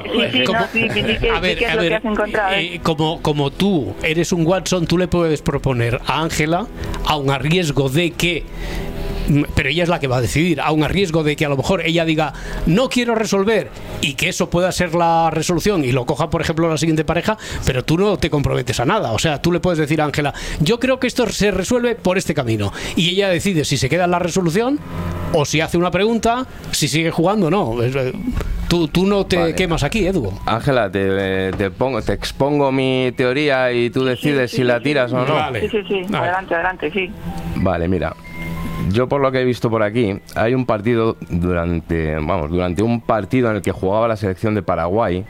Como tú eres un Watson, tú le puedes proponer a Ángela, aun a riesgo de que, pero ella es la que va a decidir, aun a riesgo de que a lo mejor ella diga no quiero resolver y que eso pueda ser la resolución y lo coja, por ejemplo, la siguiente pareja, pero tú no te comprometes a nada. O sea, tú le puedes decir a Ángela, yo creo que esto se resuelve por este camino, y ella decide si se queda en la resolución o si hace una pregunta, si sigue jugando o no. Tú no te quemas aquí, Edu. Ángela, te expongo mi teoría y tú decides si la tiras o no. Vale. Sí. Adelante, sí. Vale, mira. Yo por lo que he visto por aquí, hay un partido durante un partido en el que jugaba la selección de Paraguay,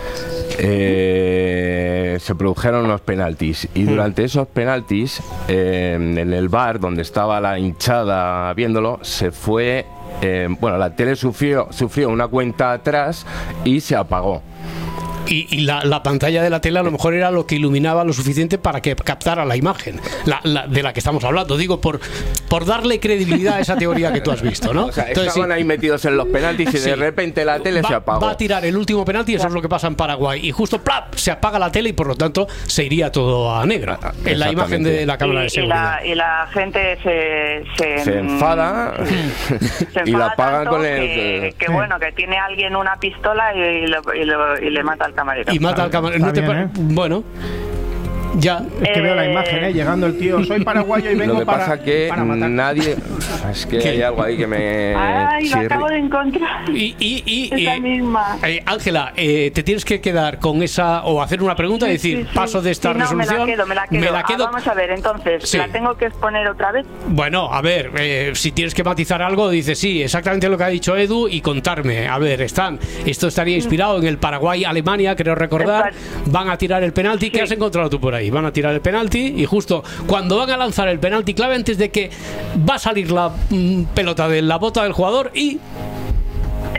se produjeron unos penaltis y durante esos penaltis en el bar donde estaba la hinchada viéndolo se fue, la tele sufrió una cuenta atrás y se apagó. Y la pantalla de la tele a lo mejor era lo que iluminaba lo suficiente para que captara la imagen de la que estamos hablando. Digo, por darle credibilidad a esa teoría que tú has visto, ¿no? O sea, estaban ahí metidos en los penaltis y de repente la tele se apagó. Va a tirar el último penalti y eso es lo que pasa en Paraguay. Y justo ¡plap! Se apaga la tele y por lo tanto se iría todo a negro en la imagen de la cámara de seguridad. Y la gente se enfada y la apagan con el... Que tiene alguien una pistola y le mata al camarero. Y mata al camarero. Bueno, ya. Es que veo la imagen, llegando el tío. Soy paraguayo y vengo para. Lo que pasa que nadie. Es que hay algo ahí que me. Ay, lo acabo de encontrar. Esa misma. Ángela, te tienes que quedar con esa o hacer una pregunta y decir, paso de esta resolución. Me la quedo. Vamos a ver, entonces, ¿la tengo que exponer otra vez? Bueno, a ver, si tienes que matizar algo, dices sí, exactamente lo que ha dicho Edu y contarme. A ver, esto estaría inspirado en el Paraguay-Alemania, creo recordar. Van a tirar el penalti. ¿Qué has encontrado tú por ahí? Van a tirar el penalti y justo cuando van a lanzar el penalti clave, antes de que va a salir la pelota de la bota del jugador y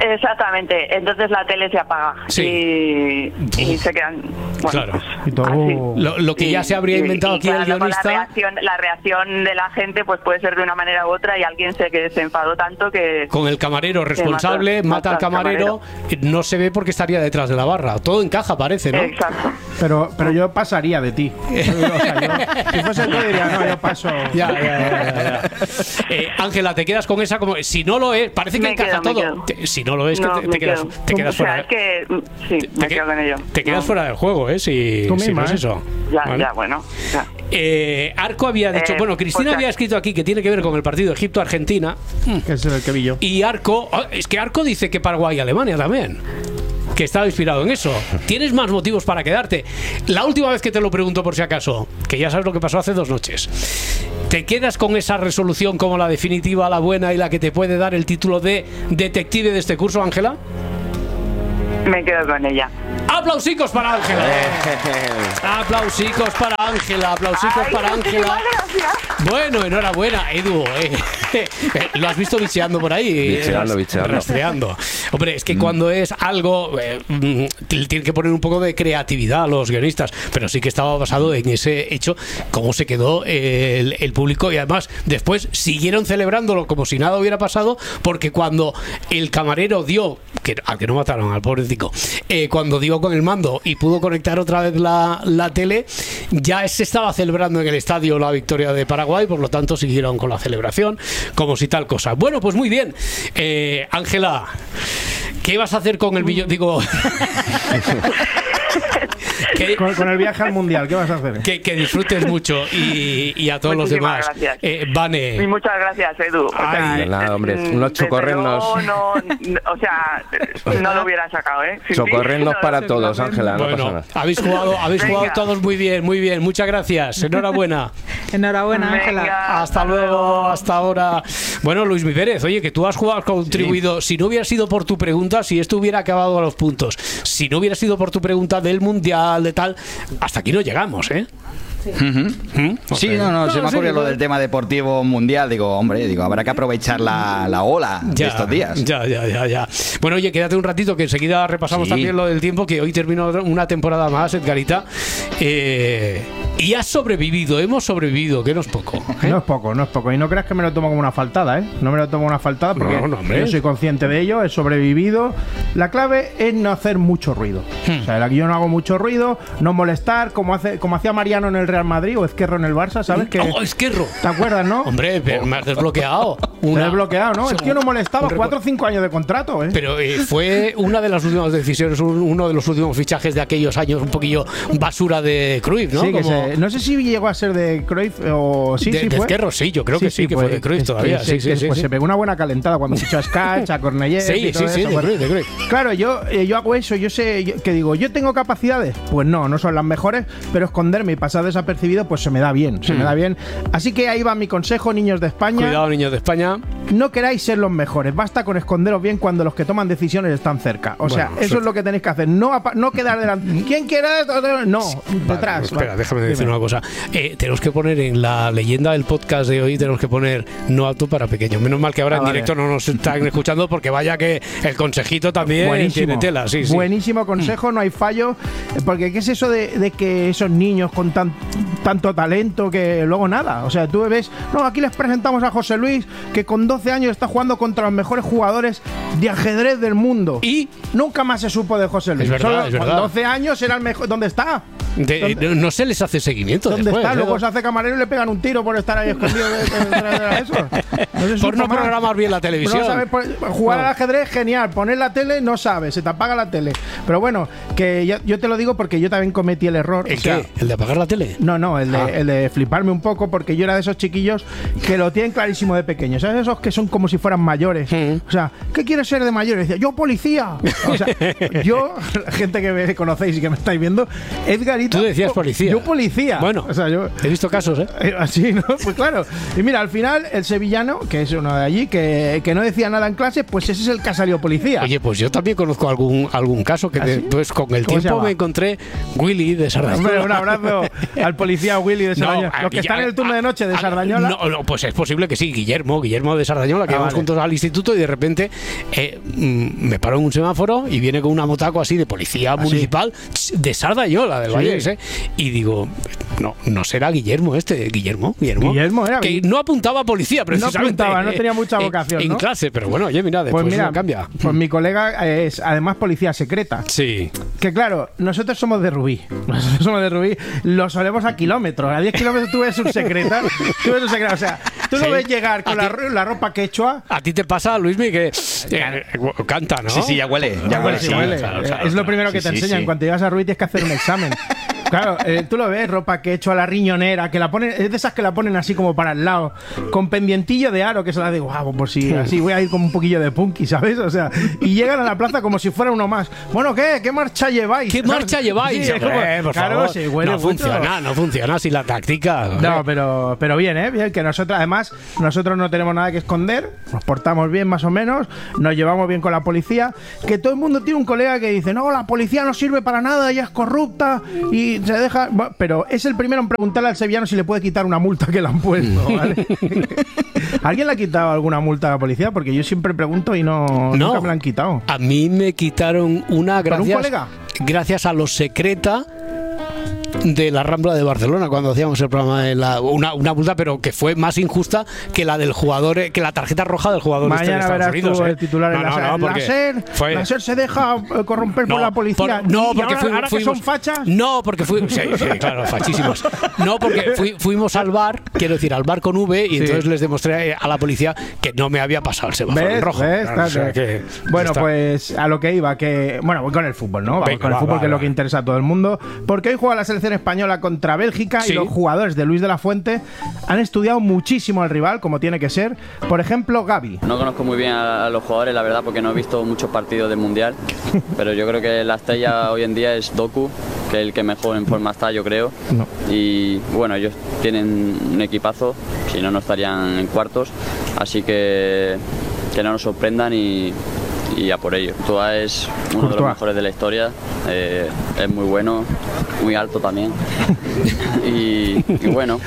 Exactamente, entonces la tele se apaga y se quedan... Bueno, claro. pues, Y todo... lo que ya se habría inventado aquí el guionista... La reacción de la gente pues puede ser de una manera u otra y alguien se enfadó tanto que... Con el camarero responsable, mata al camarero, no se ve porque estaría detrás de la barra. Todo encaja, parece, ¿no? Exacto. Pero yo pasaría de ti. O sea, si fuese tú diría, no, yo paso. Ya. Ángela, te quedas con esa como... Si no lo es, parece que encaja todo. Si no lo es, te quedas fuera. Es que sí, me quedo con ello. Te quedas fuera del juego, si no es eso. Ya, bueno. Arco había dicho, Cristina había escrito aquí que tiene que ver con el partido Egipto-Argentina. Que es el que vi yo. Y Arco dice que Paraguay y Alemania también. Que estaba inspirado en eso. ¿Tienes más motivos para quedarte? La última vez que te lo pregunto por si acaso, que ya sabes lo que pasó hace 2 noches. ¿Te quedas con esa resolución como la definitiva, la buena y la que te puede dar el título de detective de este curso, Ángela? Me quedo con ella. ¡Aplausicos para Ángela! ¡Aplausicos para Ángela! ¡Aplausicos para Ángela! Bueno, enhorabuena, Edu. Lo has visto bicheando por ahí. Bicheando. Rastreando. Hombre, es que cuando es algo... tienen que poner un poco de creatividad a los guionistas. Pero sí que estaba basado en ese hecho, cómo se quedó el público. Y además, después siguieron celebrándolo como si nada hubiera pasado, porque cuando el camarero dio... al que no mataron, al pobrecito, cuando dio con el mando y pudo conectar otra vez la tele, ya se estaba celebrando en el estadio la victoria de Paraguay, por lo tanto siguieron con la celebración como si tal cosa. Bueno, pues muy bien. Ángela, ¿qué vas a hacer con el billón? Digo... Con el viaje al mundial, ¿qué vas a hacer? Que disfrutes mucho y a todos Muchísimas los demás. Gracias. Vane. Y muchas gracias, Edu. Nada, hombre, unos chocorrendos. No lo hubiera sacado, ¿eh? Chocorrendos para todos, Ángela. No Bueno, pasa nada. habéis jugado todos muy bien. Muchas gracias. Enhorabuena. Enhorabuena, Ángela. Hasta luego, hasta ahora. Bueno, Luis Pérez, oye, que tú has contribuido. Si no hubiera sido por tu pregunta, si esto hubiera acabado a los puntos, si no hubiera sido por tu pregunta del mundial, de tal, hasta aquí no llegamos, ¿eh? Sí, se me ocurrió lo del tema deportivo mundial. Digo, habrá que aprovechar la ola de estos días. Ya. Bueno, oye, quédate un ratito que enseguida repasamos también lo del tiempo, que hoy terminó una temporada más, Edgarita. Y has sobrevivido, hemos sobrevivido, que no es poco. No es poco. Y no creas que me lo tomo como una faltada, ¿eh? No me lo tomo como una faltada porque yo soy consciente de ello, he sobrevivido. La clave es no hacer mucho ruido. O sea, yo no hago mucho ruido, no molestar, como hacía Mariano en el Real Madrid o Ezquerro en el Barça, ¿sabes? Ezquerro. ¿Te acuerdas, no? Hombre, pero me has desbloqueado. Te he desbloqueado, ¿no? El tío no molestaba, 4 o 5 años de contrato, ¿eh? Pero fue una de las últimas decisiones, uno de los últimos fichajes de aquellos años, un poquillo basura de Cruyff, ¿no? Sí, no sé si llegó a ser de Cruyff o sí, de fue. Ezquerro, sí, yo creo que fue de Cruyff todavía. Sí, pues se pegó una buena calentada cuando fichó a Skach, a Cornellés y todo eso. De Cruyff. Claro, yo hago eso, yo sé, que digo, ¿yo tengo capacidades? Pues no son las mejores, pero esconderme y pasar desapercibido, pues se me da bien. Así que ahí va mi consejo, niños de España. Cuidado, niños de España. No queráis ser los mejores, basta con esconderos bien cuando los que toman decisiones están cerca. O sea, eso es lo que tenéis que hacer. No quedar delante. ¿Quién quiere esto? No, detrás. Espera, déjame decir una cosa. Tenemos que poner en la leyenda del podcast de hoy, tenemos que poner no apto para pequeños. Menos mal que ahora en directo no nos están escuchando, porque vaya que el consejito también tiene tela. Sí. Buenísimo consejo, no hay fallo. Porque ¿qué es eso de que esos niños con tanto talento que luego nada? O sea, tú ves, aquí les presentamos a José Luis, que con 12 años está jugando contra los mejores jugadores de ajedrez del mundo. Y nunca más se supo de José Luis. Es verdad. Con 12 años era el mejor. ¿Dónde está? No se les hace seguimiento. ¿Dónde después, está? Luego se hace camarero y le pegan un tiro por estar ahí escondido de eso. Por no programar bien la televisión. No sabes, jugar al ajedrez, genial. Poner la tele, no sabes, se te apaga la tele. Pero bueno, que yo te lo digo porque yo también cometí el error. ¿Qué? ¿El de apagar la tele? No, el de fliparme un poco, porque yo era de esos chiquillos que lo tienen clarísimo de pequeños. ¿Sabes? Esos que son como si fueran mayores. O sea, ¿qué quieres ser de mayor? Y decía, yo policía. O sea, yo, la gente que me conocéis y que me estáis viendo, Edgar carita. Tú decías policía. Yo policía. Bueno, o sea, yo he visto casos, ¿eh? Así, ¿no? Pues claro. Y mira, al final, el sevillano, que es uno de allí, que no decía nada en clase, pues ese es el que ha salido policía. Oye, pues yo también conozco algún caso que después con el tiempo me encontré Willy de Sardañola. Hombre, un abrazo al policía Willy de Sardañola. Los que están en el turno de noche de Sardañola. No, pues es posible que sí, Guillermo de Sardañola, que vamos juntos al instituto y de repente me paro en un semáforo y viene con una motaco así de policía municipal de Sardañola, del Vallés, y digo, no será Guillermo Guillermo era que no apuntaba a policía precisamente. No tenía mucha vocación, en clase, pero bueno, oye, mira, después no cambia. Pues mi colega es además policía secreta. Sí. Que claro, nosotros somos de Rubí, lo solemos a kilómetros. A 10 kilómetros tú ves un secreta. O sea, tú lo ves llegar con la ropa quechua. A ti te pasa, Luismi, que canta, ¿no? Sí, ya huele. Es lo primero que te enseñan. Cuando llegas a Rubí tienes que hacer un examen. Claro, tú lo ves, ropa quechua, la riñonera, que la ponen, es de esas que la ponen así como para el lado, con pendientillo de aro, que se la de guau, por si así voy a ir con un poquillo de punky, ¿sabes? O sea, y llegan a la plaza como si fuera uno más. Bueno, ¿qué marcha lleváis? ¿Qué marcha lleváis? Sí, por favor, se huele no funciona si la táctica. No, pero bien, bien, que nosotros no tenemos nada que esconder, nos portamos bien más o menos, nos llevamos bien con la policía, que todo el mundo tiene un colega que dice, no, la policía no sirve para nada, ella es corrupta y se deja, pero es el primero en preguntarle al sevillano si le puede quitar una multa que le han puesto, ¿vale? ¿Alguien le ha quitado alguna multa a la policía? Porque yo siempre pregunto y nunca me la han quitado. A mí me quitaron una ¿Con un colega? Gracias a los secreta de la Rambla de Barcelona, cuando hacíamos el programa de una multa, pero que fue más injusta que la del jugador, que la tarjeta roja del jugador de Estados Unidos. El titular en la SER se deja corromper por la policía. Ahora que son fachas. No, porque sí, claro, fachísimos. No, porque fuimos al bar, quiero decir, al bar con V, y entonces les demostré a la policía que no me había pasado el semáforo en rojo. Bueno, pues a lo que iba, voy con el fútbol, ¿no? Vamos con el fútbol, que es lo que interesa a todo el mundo, porque hoy juega la selección española contra Bélgica y los jugadores de Luis de la Fuente han estudiado muchísimo al rival, como tiene que ser. Por ejemplo, Gavi. No conozco muy bien a los jugadores, la verdad, porque no he visto muchos partidos del Mundial, pero yo creo que la estrella hoy en día es Doku, que es el que mejor en forma está, yo creo. Y bueno, ellos tienen un equipazo, si no estarían en cuartos, así que no nos sorprendan y a por ello. Courtois es uno de los mejores de la historia, es muy bueno, muy alto también y bueno,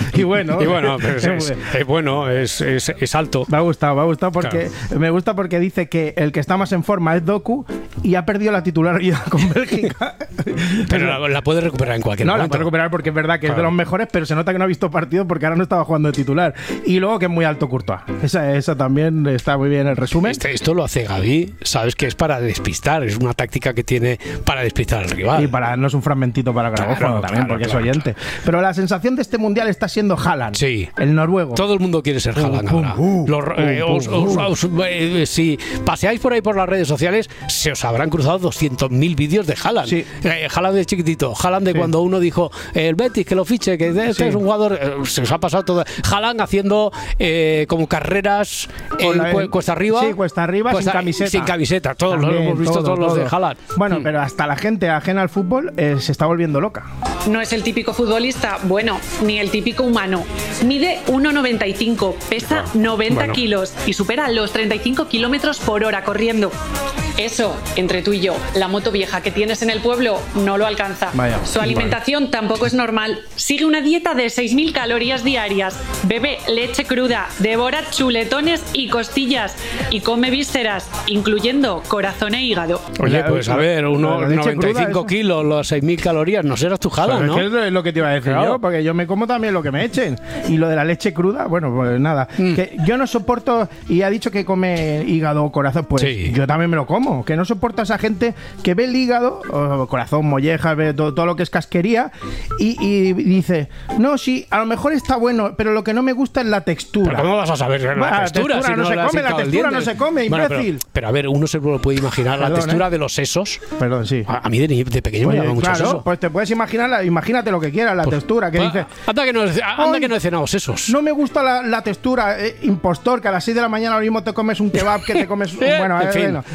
es alto. Me ha gustado porque me gusta porque dice que el que está más en forma es Doku y ha perdido la titularidad con Bélgica. Pero la puede recuperar en cualquier momento. No, la puede recuperar porque es verdad que es de los mejores, pero se nota que no ha visto partido porque ahora no estaba jugando de titular. Y luego que es muy alto Courtois. Esa también está muy bien el resumen. Esto lo hace Gavi, sabes que es para despistar, es una táctica que tiene para despistar al rival. Y para darnos un fragmentito para grabófono también, porque es oyente. Pero la sensación de este mundial está siendo Haaland, el noruego. Todo el mundo quiere ser Haaland ahora. Si paseáis por ahí por las redes sociales, se os habrán cruzado 200.000 vídeos de Haaland. Haaland de chiquitito, Haaland de cuando uno dijo el Betis que lo fiche, que este es un jugador, se os ha pasado todo. Haaland haciendo como carreras cuesta arriba. Sí, cuesta arriba, sin camiseta. Todos lo hemos visto, todos los de Haaland. Bueno, pero hasta la gente ajena al fútbol se está volviendo loca. No es el típico futbolista, bueno, ni el típico humano. Mide 1,95, pesa 90 kilos y supera los 35 kilómetros por hora corriendo. Eso, entre tú y yo, la moto vieja que tienes en el pueblo no lo alcanza. Su alimentación tampoco es normal. Sigue una dieta de 6.000 calorías diarias, bebe leche cruda, devora chuletones y costillas y come vísceras, incluyendo corazón e hígado. Oye, pues a ver, unos 95 kilos, los 6.000 calorías, no serás tu Haaland, ¿no? Es lo que te iba a decir yo, porque yo me como también lo que me echen. Y lo de la leche cruda, bueno, pues nada. Que yo no soporto, y ha dicho que come hígado o corazón, pues yo también me lo como. Que no soporto a esa gente que ve el hígado, corazón, mollejas, ve todo lo que es casquería, y dice, no, sí, a lo mejor está bueno, pero lo que no me gusta es la textura. ¿Pero cómo vas a saber la textura? Si la textura no se come, imbécil. Pero a ver, uno se lo puede imaginar, la textura de los sesos. Perdón, sí. A mí de pequeño me llama mucho eso. Pues te puedes imaginar, imagínate lo que quieras, la textura, que dice... Anda que no he cenado sesos. No me gusta la textura, impostor, que a las 6 de la mañana lo mismo te comes un kebab que te comes... bueno, en fin.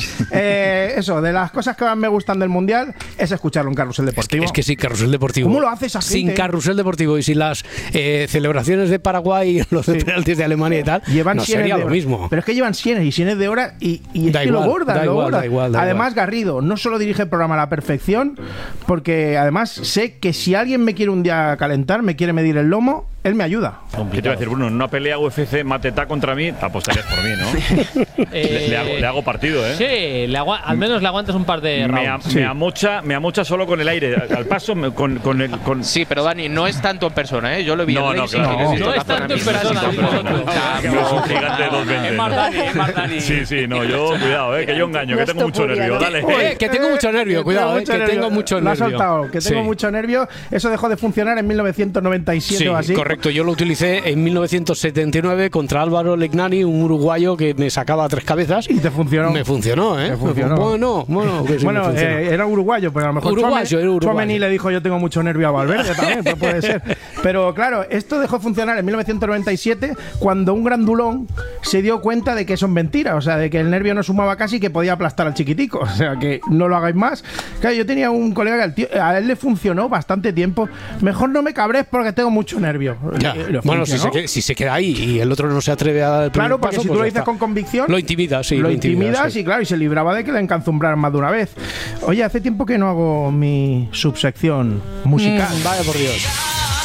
Eso, de las cosas que más me gustan del Mundial es escucharlo en Carrusel Deportivo. Es que sí, Carrusel Deportivo. ¿Cómo lo hace esa gente? Sin Carrusel Deportivo y sin las celebraciones de Paraguay, los de penaltis de Alemania y tal, no sería lo mismo. Pero es que llevan sienes y sienes de hora y es que lo bordan. Además, Garrido no solo dirige el programa a la perfección, porque además sé que si alguien me quiere un día calentar, me quiere medir el lomo, él me ayuda. ¿Qué te iba a decir, Bruno? En una pelea UFC Mateta contra mí, apostarías por mí, ¿no? le hago partido, ¿eh? Sí, al menos le aguantas un par de rounds. Me amocha solo con el aire. Al paso, con Sí, pero Dani, no es tanto en persona, ¿eh? Yo lo vi no, no es tanto en persona. Es un gigante de 220. Es más Dani. Sí, no, yo, cuidado, que yo engaño, que tengo mucho nervio. Dale. Que tengo mucho nervio, cuidado, que tengo mucho nervio. Lo has soltado, que tengo mucho nervio. Eso dejó de funcionar en 1997 o así. Correcto, yo lo utilicé en 1979 contra Álvaro Legnani, un uruguayo que me sacaba 3 cabezas. Y te funcionó. Me funcionó, ¿eh? Bueno, era uruguayo, pero a lo mejor Tchouaméni le dijo yo tengo mucho nervio a Valverde también, pues puede ser. Pero claro, esto dejó de funcionar en 1997 cuando un grandulón se dio cuenta de que eso es mentira, o sea, de que el nervio no sumaba casi, que podía aplastar al chiquitico, o sea, que no lo hagáis más. Claro, yo tenía un colega que a él le funcionó bastante tiempo. Mejor no me cabres porque tengo mucho nervio. Bueno, si se queda ahí y el otro no se atreve a dar el primer Claro, porque paso, si tú lo dices con convicción, lo intimidas, sí. Lo intimidas y claro, y se libraba de que le encanzumbraran más de una vez. Oye, hace tiempo que no hago mi subsección musical. Vaya por Dios.